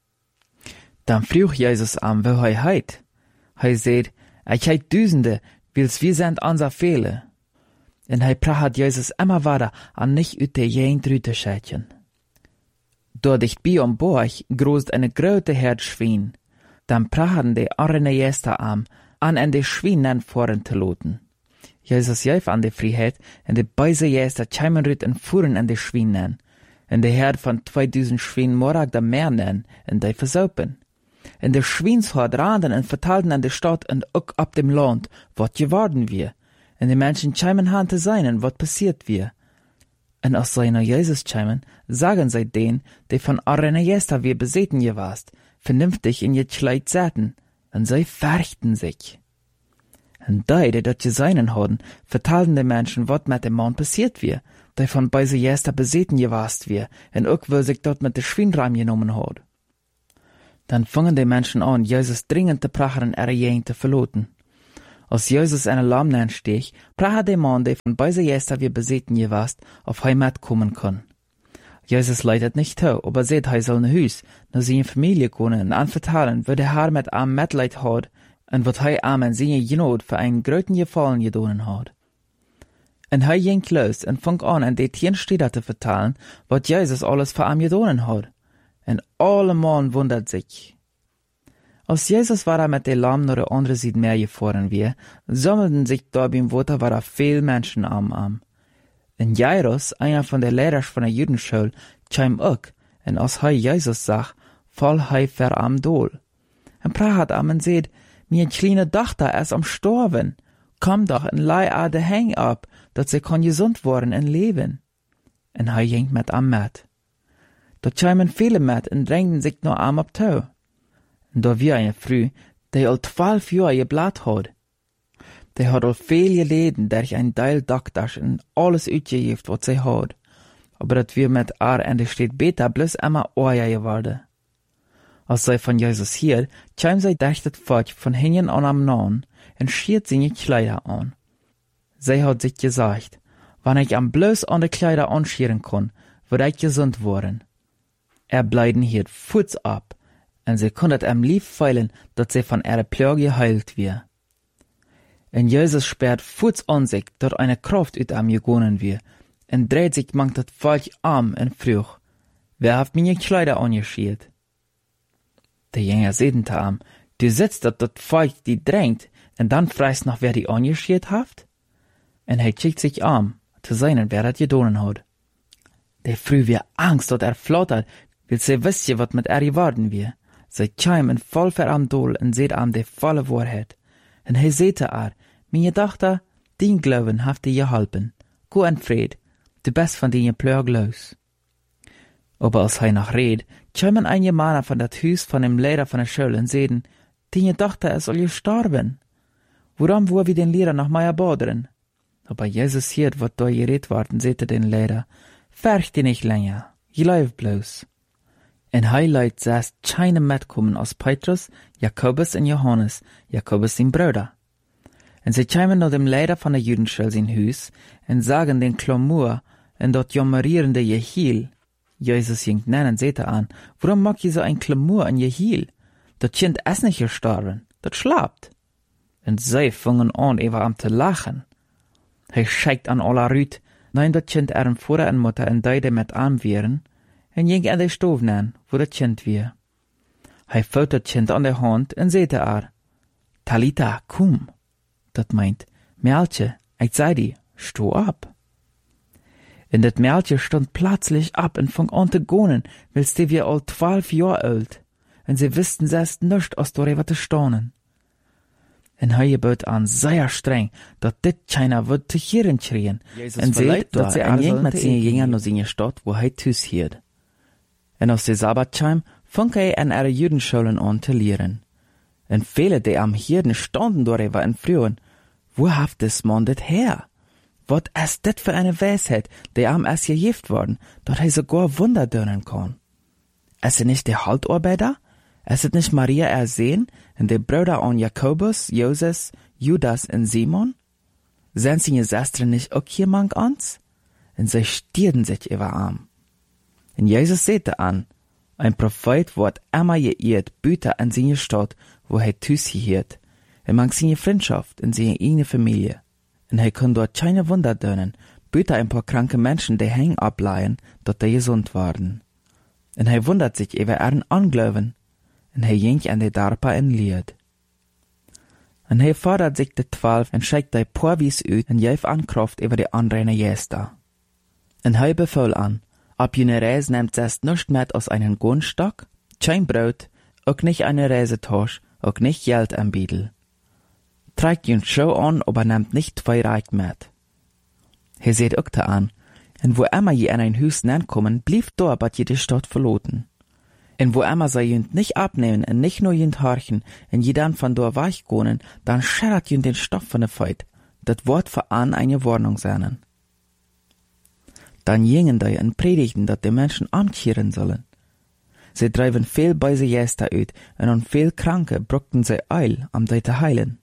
Dann frug Jesus am, wo hei heit. Hei seht, ich heit Düsende, wils wir sind unser Fehler. Und hei prahat Jesus immer weiter an nicht ut der jen drüte schätchen. Dort dicht bei am Borg großt eine grote Herd Schwein. Dann praten die arne Jester am, an en de Schweinen voren te loten. Jesus jäuf an de Freiheit, en de beise Jester kämen rüt en fuhren an de Schweinen. En de Herd von zweitausend Schwein morag da mehr nen, en de versaupen. En de Schweinshort randen en vertalten an de Stadt en ook ab dem Land, wat geworden wir. En de Menschen kämen han te seinen, wat passiert wir. Und aus seiner Jesus kämen, sagen sie den, die von arne Jester wir beseten je warst, vernünftig in je Kleid säten, und sie fürchten sich. Und die, die dort geseinen haben, vertalten den Menschen, wat mit dem Mann passiert wir, die von beise Jester beseten je warst wir, und auch wo sich dort mit der Schweinreim genommen hat. Dann fingen die Menschen an, Jesus dringend te prachen ihre Gegend te verloten. Als Jesus in een lam steeg, prachen die man, die von beise Jester wie beseten gewast, auf Heimat kommen kann. Jesus leidet nicht zu, aber seht, er soll ein Haus, nach seine Familie kommen und anvertalen, wo der Herr mit am Mitleid hat und wat er am in seine Genot für einen gröten Gefallen gedonen hat. Und er ging los und fang an, in die tien Städte zu vertalen, wat Jesus alles für am gedonen hat. Und alle Mann wundert sich. Als Jesus war mit den Lamm nach der anderen Seite Meer gefahren wir, sammelten sich da beim Wasser war da viel Menschen am am. Und Jairus, einer von den Lehrern von der Judenschule, kam auch, und als er Jesus sah, fall er ver am Dol. Und prahat am und seht, mir kleine Tochter ist am Storben, komm doch und leih a de Häng ab, dass sie kann gesund worden und leben. Und er ging mit am mit. Da kamen viele mit und drängten sich nur am ab Tau. Und da wir eine Früh, die al zwölf Jahre geblat hat. Die hat al viel geleden, durch ein Teil Doktor und alles uitgegeven was sie hat. Aber dat wir mit haar in der Stadt Beta bloß immer Oja geworden. Als sie von Jesus hier, kam sie durch das Volk von hinten an am Nahen und schiert seine Kleider an. Sie hat sich gesagt, wenn ich am bloß an die Kleider anschieren kann, würde ich gesund worden. Er bleiden hier Fuß ab, und sie konnte am lieb feilen, dass sie von ihrer Plage geheilt wird. Und Jesus sperrt Fuß an sich, dass eine Kraft ut am gegonnen wird, und dreht sich mangt das Volk arm und früch. Wer hat meine Kleider angeschiert? Der Jünger sehten am, du sitzt, dass das Volk die drängt, und dann freist noch, wer die angeschiert haft? Und er schickt sich arm, zu seinen, wer das gedonen hat. Der früh wir Angst, dass er flattert, will sie wissen, was mit er geworden wir. Sie kam in voll ver am Dol und seht am die volle Wahrheit. Und er sehte er, meine Tochter, dein Glauben haft dir geholpen. Go in Fried, du bist von deinen Plög los. Aber als er noch red, kamen einige Männer von dat Haus von dem Lehrer von der Schule und sehten, deine Tochter ist all gestorben. Woran wo wir den Lehrer noch mal bodern? Aber Jesus hiert, wat da geredet worden, sehte den Lehrer, färcht dich nicht länger, gleib bloß. En hij leidt zes keine mitkommen als Petrus, Jakobus und Johannes, Jakobus sein Bruder. En sie kamen nach dem Lehrer von der Judenschule sein Haus und sagen den Klamur und dort jammerierende Jehiel. Jesus ging nennen, seht er an, warum mag ihr so ein Klamur an Jehiel? Das Kind ist nicht gestorben, das schlaft. Und sie fingen an, über am zu lachen. Er schickt an aller Rüt, nein, das Kind ihren Vater und Mutter und deide mit arm wären, en ging an de Stoof nan, wo dat Kind weer. Hij vouwt dat Kind an der Hand en zei haar, Talita, komm. Dat meint, Mädchen, ich sei die, sto ab. En dat Mädchen stond plötzlich ab en fang an te gonen, wils die wir al twaalf Jahr alt, en sie wisten selbst nischt, aus darüber te staunen. En hij gebot an sehr streng, dat dit keiner wird te hieren schrien, en zei, dat sie an jeng mit seine Jünger nach seine Stadt, wo hij thuis hiert. En als de Sabbat kam, fang hij an ihre Judenschulen an te lehren. En viele, die am Hirden standen darüber und frühen, wo haft des Mann dit her? Wat ist dit für eine Weisheit, die am erst gegift worden, dat hij sogar Wunder dönen kann? Ist er nicht der Haltarbeiter? Ist es nicht Maria ersehen und der Brüder an Jakobus, Joses, Judas und Simon? Sind seine Schwestern nicht auch jemand ans? Und sie stierden sich über Arm. Und Jesus sehte an, ein Prophet wird immer geirrt, Büter an seine Stadt, wo er Tüß hielt, er mag seine Freundschaft in seine eigene Familie. Und er kann dort keine Wunder dönen, Büter ein paar kranke Menschen, die hängen ableihen, dort die gesund waren. Und er wundert sich über ihren Anglauben, und er ging an die Darpa in Lied. Und er fordert sich die Zwölf und schickt die Porwies ut und gäf an Kraft über die anderen Gäste. Und er befahl an, ab jene Reise nehmt selbst nicht mit aus einem Gunstock, kein Brot, auch nicht eine Reisetasche, auch nicht Geld am Biedel. Trägt ihn Show an, aber nehmt nicht zwei Reich mit. Er seht auch da an, und wo immer je an ein Haus kommen, blieb da, bat je die Stadt verloten. Und wo immer sie jünd nicht abnehmen, und nicht nur jünd horchen, und je dann von da weichgonen, dann schärrt jünd den Stoff von der Feit, dat Wort für an eine Warnung seinen. Dann gingen die und predigten, dat die Menschen ankehren sollen. Sie drijven veel böse Geister uit, en an veel Kranke brugten sie Eil, am die te heilen.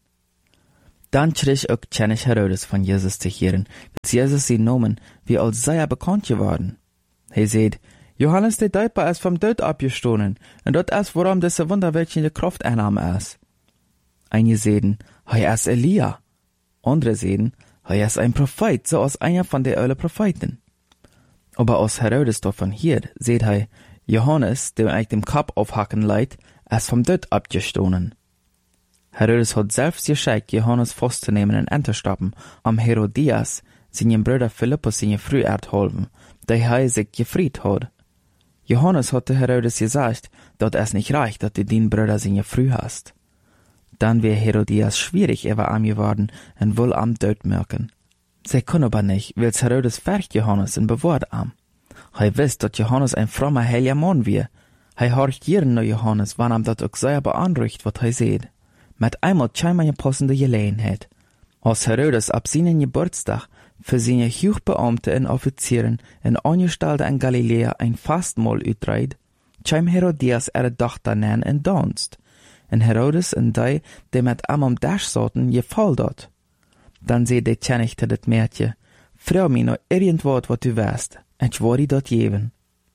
Dann schrie auch König Herodes von Jesus zu hören, bis Jesus sie nomen, wie als sei er bekannt geworden. Er sagt, Johannes der Täufer ist vom Tod abgestoßen, und dort ist, warum diese wunderwirkende Kraft einnahm ist. Einige sagen, er ist Elia. Andere sagen, er ist ein Prophet, so als einer von den alten Propheten. Aber als Herodes davon hört, sagt er, Johannes, der eigentlich dem Kopf aufhacken leiht, ist vom Tod abgestoßen. Herodes hat selbst geschickt, Johannes festzunehmen und anzustoppen, um Herodias, seinen Bruder Philippus, seine Früh erzuhelfen, der er sich gefried hat. Johannes hatte Herodes gesagt, dass es nicht reicht, dass du den Bruder seine Früh hast. Dann wäre Herodias schwierig über ihm geworden und wohl am Tod merken. Sie können aber nicht, weil Herodes fährt Johannes und bewahrt am. Er wisst, dass Johannes ein frommer, heiliger Mann wäre. Er horcht jeden nach Johannes, wann ihm das auch sehr beanruhigt, was er sieht. Mit einmal scheint eine passende Gelegenheit. Als Herodes ab seinen Geburtstag für seine Hochbeamte und Offizieren in Angestellte in Galiläa ein Fastmahl utreibt, scheint Herodias ihre Tochter nennen in Donst. Und Herodes und die, die mit ihm am Tisch saßen, gefällt dort. Dann seht der König zu das Mädchen, freu mich noch irgendwas, was du weißt, und ich werde dort geben.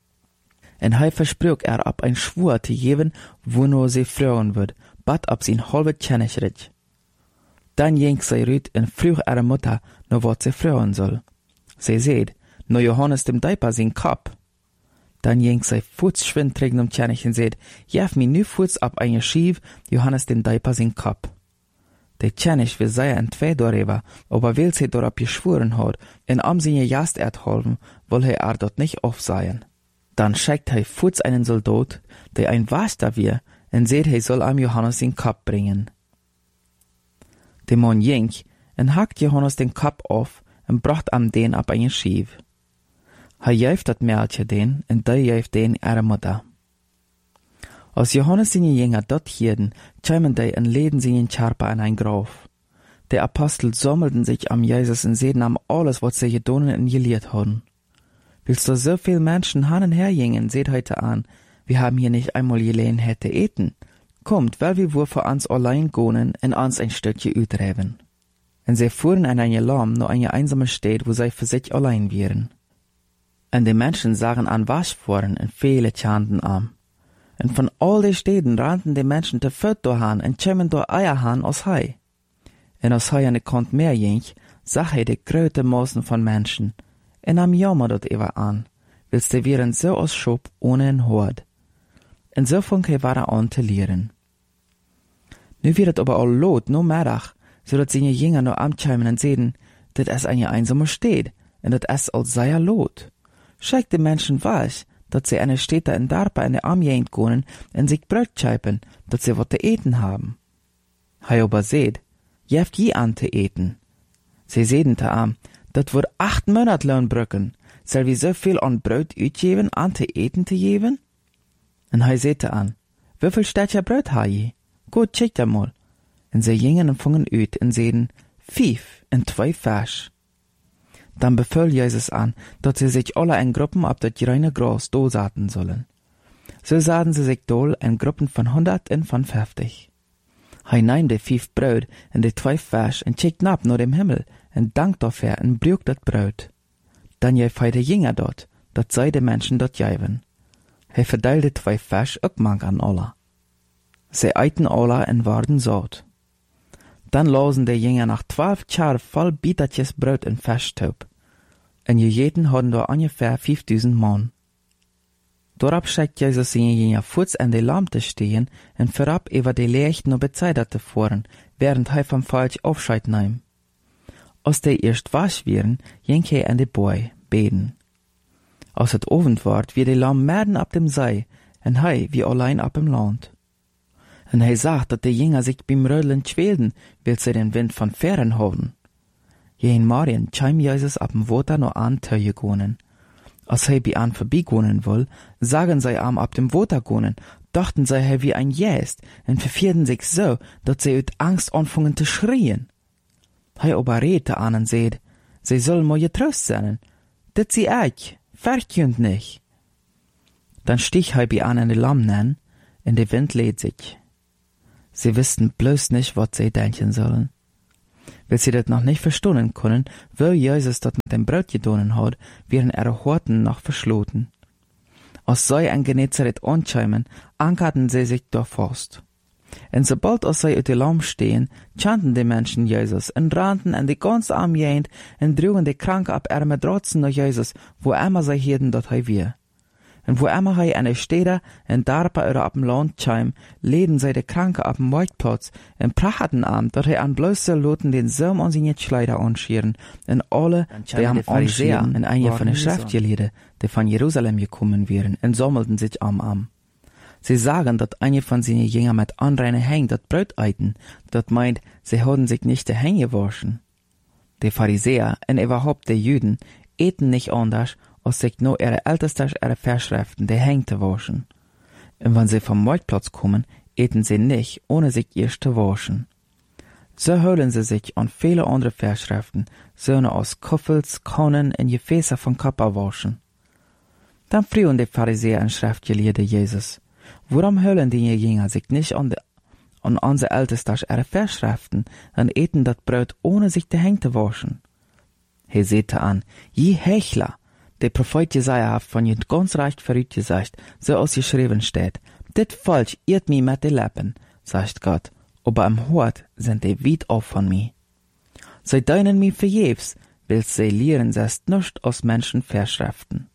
Und er versprach er ab ein Schwur zu geben, wo nur sie freuen wird, bat ab sein halbes Königreich. Dann ging sie rüt und frug ihre Mutter, noch was sie freuen soll. Sie seht, nur Johannes dem Täufer sein Kopf. Dann ging sie fußschwind trägen um König und seht, jef mir nu fuß ab eine Schief, Johannes dem Täufer sein Kopf. Der König will sehr entweder darüber, aber weil sie darauf geschworen hat, in am seine Jast erhalten, will er er dort nicht aufsehen. Dann schickt er fuß einen Soldat, der ein Waster wir, und seht, er soll am Johannes den Kopf bringen. Der Mann ging und hackt Johannes den Kopf auf und bracht am den ab eine Schief. Er jäft das Mädchen den und der jäft den ihre Mutter. Als Johannes seine Jünger dort hielten, kämen die und leden seinen Körper in ein Grab. Die Apostel sammelten sich am Jesus und sehen am alles, was sie getan und gelehrt hatten. Willst du so viel Menschen hin und her gingen, seht heute an, wir haben hier nicht einmal Gelegenheit zu eten. Kommt, weil wir wohl für uns allein gehen und uns ein Stückchen utreiben. Und sie fuhren in eine Lamm nur eine einsame Stadt, wo sie für sich allein wären. Und die Menschen sahen an Waschforen und viele chanten an. Und von all den Städten rannten die Menschen te Föt dahin und kämen da Eier han aus Hei. Und als Hei an die Kont mehr ging, sah er die gröte Massen von Menschen. Und am Jammer dort über an, willst die wären so aus Schub ohne ein Hort. Und so fang er war an zu lehren. Nu wird aber all lot, no Mittag, so dat seine Jünger nur amtscheimen und sehen, dat es eine einsame steht, und dat es als sei er lot. Schickt die Menschen weiß, dat sie eine Städte in Darpa in der Armjähnt gehen und sich Brot scheipen, dat sie wat zu eten haben. Hei aber seht, jeft je an zu eten. Sie sehen te am, dat wird acht Monat Lohn brücken, soll wie so viel an Brot utgeben, an zu eten zu geben? Und hei seht an, wieviel Städtchen Brot ha je? Gut, checkt einmal. Und sie gingen und fungen ut und sehen, fief und zwei Fisch. Dann befahl Jesus an, dass sie sich alle in Gruppen ab das grüne Gras dosaten sollen. So sahen sie sich dol in Gruppen von hundert und von fünfzig. Hei nahm de fief Brot und de zwei Fisch und checkt ab nur dem Himmel und dankt dafür und brüch dat Brot. Dann jei feide Jünger dort, dat sei de Menschen dort jeiven. He verteilte zwei Fisch auch mang an alle. Sie eiten alle und waren satt. Dann losen die Jünger nach zwölf Jahre voll Bietertjes Brot und Fischtaub. Und jejeten hadden da ungefähr fünftausend Mann. Dorab schickt Jesus seine Jünger fuß an die Lampe stehen und vorab über die Licht noch bezeiderte fuhren, während er vom Falsch Aufscheid nahm. Als die erst wasch wären, ging er an die Boy beten. Als het Abend ward, wie die Lamm mitten ab dem See, und hei wie allein ab dem Land. Und er sagt, dass die Jünger sich beim Rödeln schwelden, weil sie den Wind von Fähren haben. Jeden Morgen scheim Jesus ab dem Wasser noch an Töje gehen. Als er bei an vorbeigehen will, sagen sie am ab dem Wasser gehen, dachten sie er wie ein Jäst und verfierden sich so, dass sie ut Angst anfangen zu schreien. Er aber redete an und seht, sie sollen mal getrost sein, dat sie eich, verkünd nicht. Dann stieg hij bij an in de Lammen, en de Wind lädt sich. Sie wussten bloß nicht, was sie denken sollen. Weil sie das noch nicht verstehen können, weil Jesus das mit dem Brot getan hat, wären ihre Horten noch verschloten. Als sie in Genezareth ankämen, ankerten sie sich dort fast. Und sobald als sie uit de Lamm stehen, chanten die Menschen Jesus und rannten an die ganze Arm jehend und drogen die Kranke ab ihre Matratzen nach Jesus, wo immer sie hielten, dat hij wir. Und wo immer hij an der Städte und Darpa oder ab dem Land kam, leden sie die Kranke ab dem Marktplatz und prachten am, dat hij an bloße Loten den Saum an seine Kleider anschieren und alle, die am anschieren, und einige von den Schriftgelehrten, die von Jerusalem gekommen wären, und sammelten sich am am. Sie sagen, dat einige von seinen Jüngern mit anreine Hängen dat Brot eiten, dat meint, sie haben sich nicht die Hänge gewaschen. Die Pharisäer und überhaupt die Juden eten nicht anders, als sich nur ihre Ältesten ihre Verschriften die Hänge zu waschen. Und wenn sie vom Marktplatz kommen, eten sie nicht, ohne sich erst zu waschen. So holen sie sich an viele andere Verschriften, Söhne aus Kuffels, Kannen und Gefäße von Kappa waschen. Dann frühen die Pharisäer und Schriftgelehrte Jesus: Warum holen die Jünger sich nicht an, de, an unsere Ältesten ihre Verschriften und eten das Brot, ohne sich die Hände zu waschen? Er sagte an: Je Hechler! Der Prophet Jesaja hat von ihr ganz recht verrückt gesagt, so als geschrieben steht: Dit falsch irrt mi mit den Lippen, sagt Gott, aber am Hort sind die weit auf von mir. Sie deinen mi vergebens, weil sie lehren selbst nicht aus Menschen Verschriften.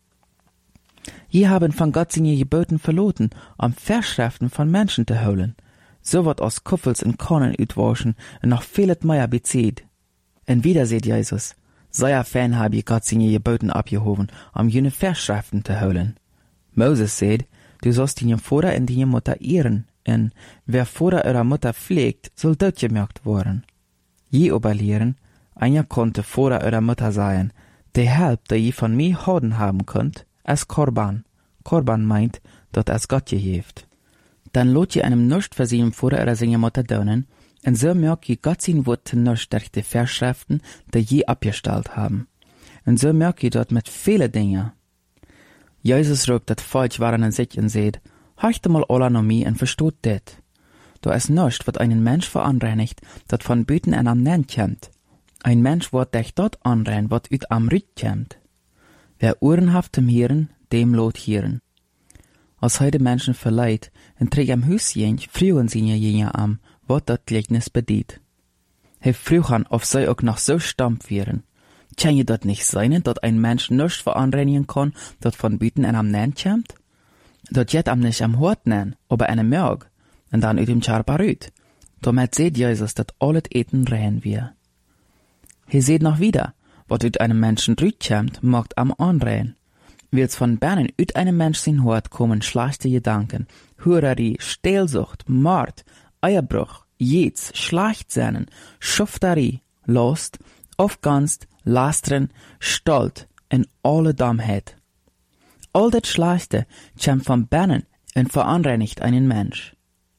Je haben von Gott seine Geboten verloren, um Verschriften von Menschen zu holen. So wird aus Kuffels und Kornen utwaschen und noch vieles mehr bezieht. Und wieder seht Jesus: Sehr fern habe ich Gott seine Geboten abgehoben, um jene Verschriften zu holen. Moses sagt: Du sollst deine Vater und deine Mutter ehren, und wer Vater oder Mutter pflegt, soll dort gemerkt werden. Je aber lehren, einer konnte Vater oder Mutter sein, der Help, der je von mir Horden haben könnt, als Korban. Korban meint, dat als Gott geheeft. Dann lot je einem nicht für seinen Vater oder seine Mutter dönen, und so merkt je Gott sein Wort nicht durch die Verschriften, die je abgestellt haben. Und so merkt je dort mit vielen Dingen. Jesus rückt das falsch waren in sich und sagt: Horcht mal alle noch mir und versteht das. Da ist nichts, was einen Mensch verunreinigt, dat von Büten en am Nen kommt. Ein Mensch wird dich dort anrein, wat ut am Rück kommt. Wer Ohren haft zum Hören, dem lot hören. Als heute Menschen verleiht, und trägt am Hüsjen, frühen sie jene am, wat dat Gleichnis bedient. He frühan, auf sei auch noch so stammt wären. Kann je dat nicht sein, dat ein Mensch nichts veranreinigen kann, dat von Büten en am Nen kommt? Dat jet am nicht am Hort nen, aber eine Merg, und dann ut im Charparüt. Damit seht Jesus, dat alles Eten rein wir. He seht noch wieder: Wat ut einem Menschen rütkommt, macht am anrein. Wird's von Bernen ut einem Mensch sin Hort kommen schlechte Gedanken, Hurerei, Stehlsucht, Mord, Eierbruch, Jets, Schlachtsehnen, Schufterei, Lust, Aufganst, Lastren, Stolz und alle Dummheit. All das Schlechte kommt von Bernen und verunreinigt einen Mensch.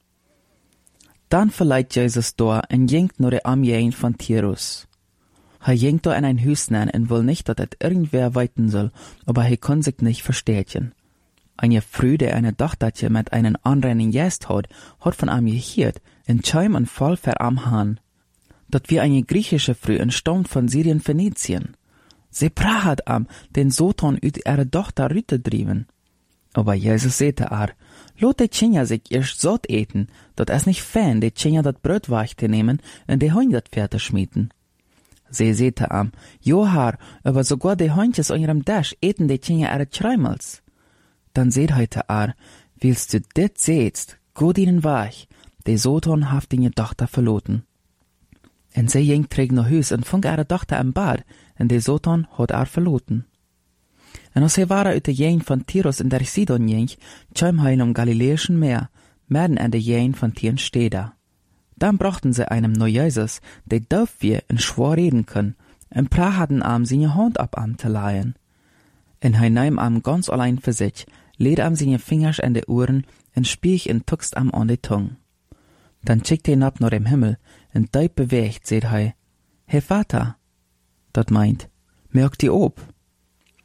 Dann verleiht Jesus da und jinkt nur der Armeen von Tirus. Er jinkt da in ein Hüs nen und will nicht, dass et irgendwer weiten soll, aber er kann sich nicht verstehen. Eine Frau, der eine Tochterche mit einem anreinen Gäst hat, hat von ihm gehört, in Scheim und Fall für am Hahn. Dat wie eine griechische Frau entstammt von Syrien Phönizien. Sie prahat am, den Soton ut ihre Tochter rüte drieben. Aber Jesus sehte er: Lot die Tschinja sich erst satt eten, dat es nicht fern, die Tschinja dat Brot weich zu nehmen und die Heun dat Pferde schmieden. Sie sehte am: Jo Herr, aber sogar die Heuntjes an ihrem Dash eten die Tschinja ihre Schreimels. Dann seht heute er: Willst du dit sehtst, gut ihnen weich, die Soton haft ihre Tochter verloten. Und sie ging trägt nach Hüs und funk ihre Tochter im Bad, und die Soton hat er verloten. Und als sie waren ut de Jäin von Tirus in der Sidon ging, kam heil um Galiläischen Meer, mitten an de Jäin von Tieren Städter. Dann brachten sie einem neu Jesus, der doof wir und schwor reden können, und prahaten am seine Hand ab am zu leihen. Und er nahm am ganz allein für sich, lädt am seine Fingers an die Ohren und spiech und tuckst am an die Tung. Dann schickt er hinab nach dem Himmel, und deut bewegt, seht er: Herr Vater, dat meint, merkt die ob.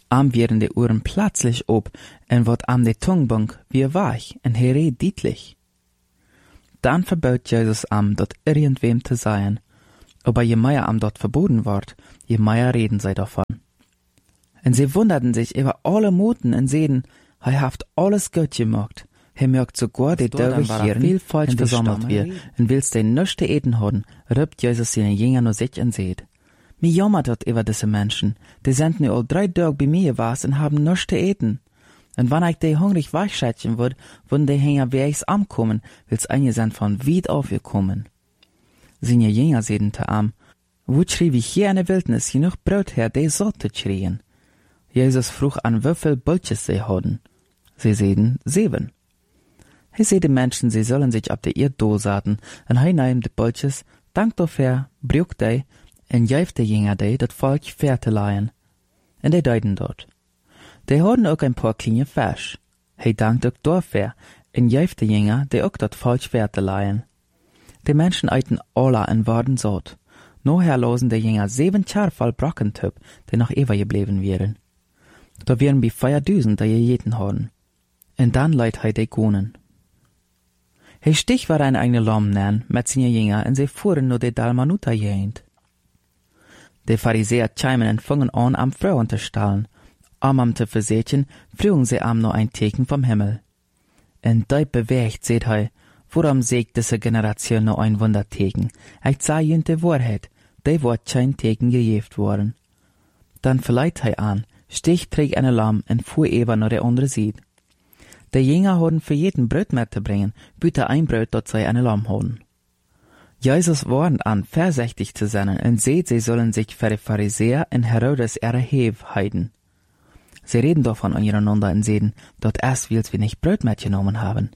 Am werden die Ohren plötzlich ob, en wird am de Tungbunk wie weich, en he redt deutlich. Dann verbot Jesus am, dort irgendwem zu sein, aber je mehr am dort verboten ward, je mehr reden sie davon. Und sie wunderten sich über alle Muten und sehen, er haft alles gut gemacht. Er mögt sogar die Dörre hier viel falsch versammelt wird, und willst den nüchte eten haben, rübt Jesus seine Jünger nur sich und seht. Mir jammert dort über diese Menschen, die sind nur all drei Tage bei mir gewesen und haben nüchte eten. Und wenn ich die hungrig weichschätzen würd, würden die Hänger wie ich's ankommen, will's einige sind von weit aufgekommen. Seine Jünger sehen te am, wo schrie wie hier in der Wildnis genug Brot her, die sollte schrien. Jesus frug an wieviel Bulches sie hatten. Sie sehen sieben. He seh die Menschen, sie sollen sich ab der Erde dosaten, und he nahm die Bulches, dank dafür, brück die, und jäuf die Jünger die, dat Volk Fährte leihen. Und die deuten dort. Die hatten auch ein paar kleine Fisch. He dankt auch dafür, und jäuf die Jünger, die auch dat Volk Fährte leihen. Die Menschen eiten alle und waren satt. Nachher losen die Jünger sieben Char voll Brockentöp, die noch ewig geblieben wären. Da wären wie Feierdusen, die jeten haben. Und dann leiht he die Kuhnen. He stich war ein eigene Lamm nennen, mit seinen Jünger, und sie fuhren nur die Dalmanuta jehend. Die Pharisäer chimen und fangen an, am Frauen zu stahlen. Am am zu versetzen, frügen sie am nur ein Teken vom Himmel. Und da bewegt, seht he, worum sägt diese Generation noch ein Wunderteken? Ich sah ihnen die Wahrheit, die wird kein Teken gejeft worden. Dann verleiht he an, stich träg eine Lamm und fuhr eben nach der andere Seite. Die Jünger hatten für jeden Brot mitzubringen, bitte ein Brot, dort sei eine Lamm haben. Jesus warnt an, vorsichtig zu sein, und seht, sie sollen sich für die Pharisäer und Herodes erheben heiden. Sie reden davon untereinander und sehen, dort erst willst wir nicht Brot mitgenommen haben.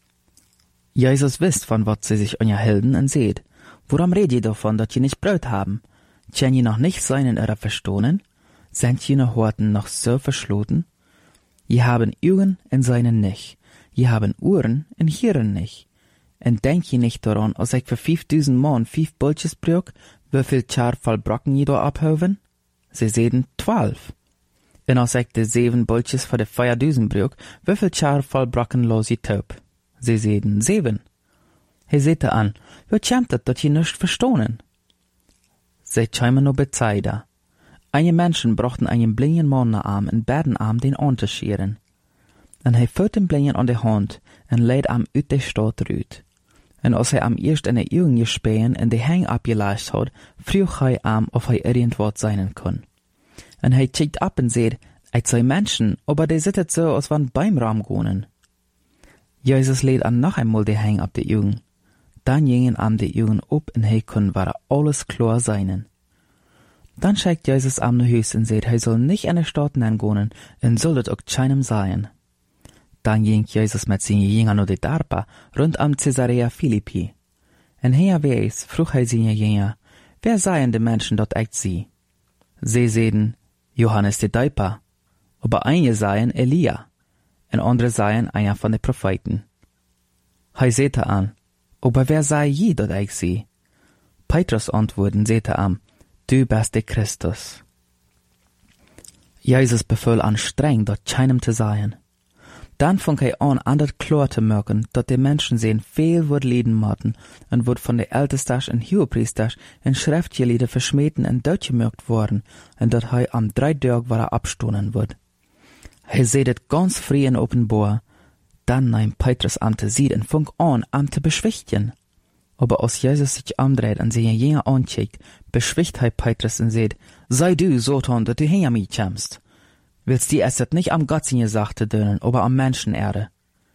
Jesus wisst, von was sie sich unterhalten und seht, worum redet ihr davon, dass ihr nicht Brot haben? Können ihr noch nicht sein in eurer Verstohnen? Sind jene Horten noch so verschloten? Je haben Augen und seinen nicht. Je haben Ohren und Hirn nicht. Und denkt je nicht daran, als ich für fünftausend Mann fünf Bulches brück, wieviel Char voll Brocken je da abhöven? Sie sehen zwölf. Und als ich die sieben Bulches für die Feierdusen brück, wieviel Char voll Brocken los je taub? Sie sehen sieben. He seht an, wie kämmt das, dass je nicht verstohnen? Sie chimen nur Bezeida. Einige Menschen brachten einen blinden Mann nach Arm und baten Arm, den anzuscheren. Und er führt den Blinden an die Hand und lädt am ut der Stadt rüt. Und als er am erst in die Augen gespähen und die Hang abgelascht hat, frug er am, ob er irgendwas sein kann. Und er checkt ab und sagt, ich sei Menschen, aber die sittet so, als wenn beim Raum gehen. Jesus lädt an noch einmal die Hang ab die Augen. Dann gingen am die Augen ab und er kann war alles klar sein. Dann schickt Jesus am nach Haus und sagt, er soll nicht in der Stadt hingehen und soll das auch keinem sein. Dann ging Jesus mit seinen Jüngern nach der Darpa, rund am Caesarea Philippi. Und hier weiß, frug er seine Jünger, wer seien die Menschen dort echt sie? Sie sehen, Johannes der Täufer, aber einige seien Elia, und andere seien einer von den Propheten. Er sagte an, aber wer sei je dort echt sie? Petrus antworten, sagte an, du bist der Christus. Jesus befahl an streng, dort keinem zu sein. Dann fing er an, an das klar zu merken, dass die Menschen sehen, viel wird leiden müssen und wird von der Ältesten und Hohepriester in Schriftgelehrten verschmähten und durchgemerkt worden und dass er am drei Tag war abstoßen wird. Er seht es ganz frei und offenbar. Dann nahm Petrus an zu sehen und fing an, an zu beschwichtigen. Aber als Jesus sich umdreht und seine Jünger ancheckt, beschwicht er Petrus und sagt, sei du, Satan, dass du hinter mich kommst. Willst du es nicht am Gott seine Sache dönen, aber am Menschenerde?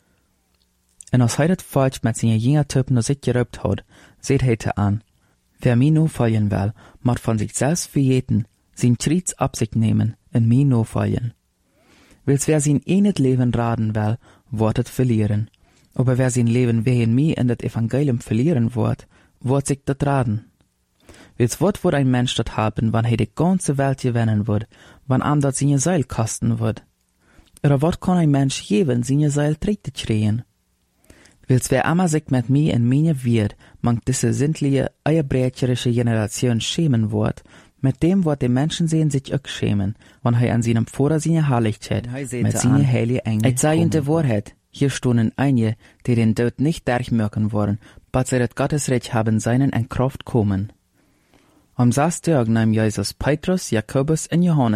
Und als er das falsch mit seinen Jüngertypen noch sich gerübt hat, seht er an, wer mir nur folgen will, muss von sich selbst verjeten, sein Schritt ab sich nehmen und mir nur folgen. Willst wer sein eines Leben raten will, wird es verlieren. Aber wer sein Leben wegen mir in das Evangelium verlieren wird, wird sich das raten. Willst wat wird ein Mensch das haben, wann er die ganze Welt gewinnen wird, wann am das seine Seil kosten wird? Oder wat kann ein Mensch geben, seine Seil treten schreien? Willst wer immer sich mit mir in meine wird, man diese sindliche, eierbrecherische Generation schämen wird, Mit dem wird die Menschen sehen sich auch schämen, wenn er an seinem Vater seine Herrlichkeit mit seinen heiligen Engeln. Ich sage die Wahrheit, hier stonden einige, die den Tod nicht durchmerken wollen, bis sie das Gottesreich haben seinen in Kraft kommen. Am sechsten Tag nahm Jesus Petrus, Jakobus und Johannes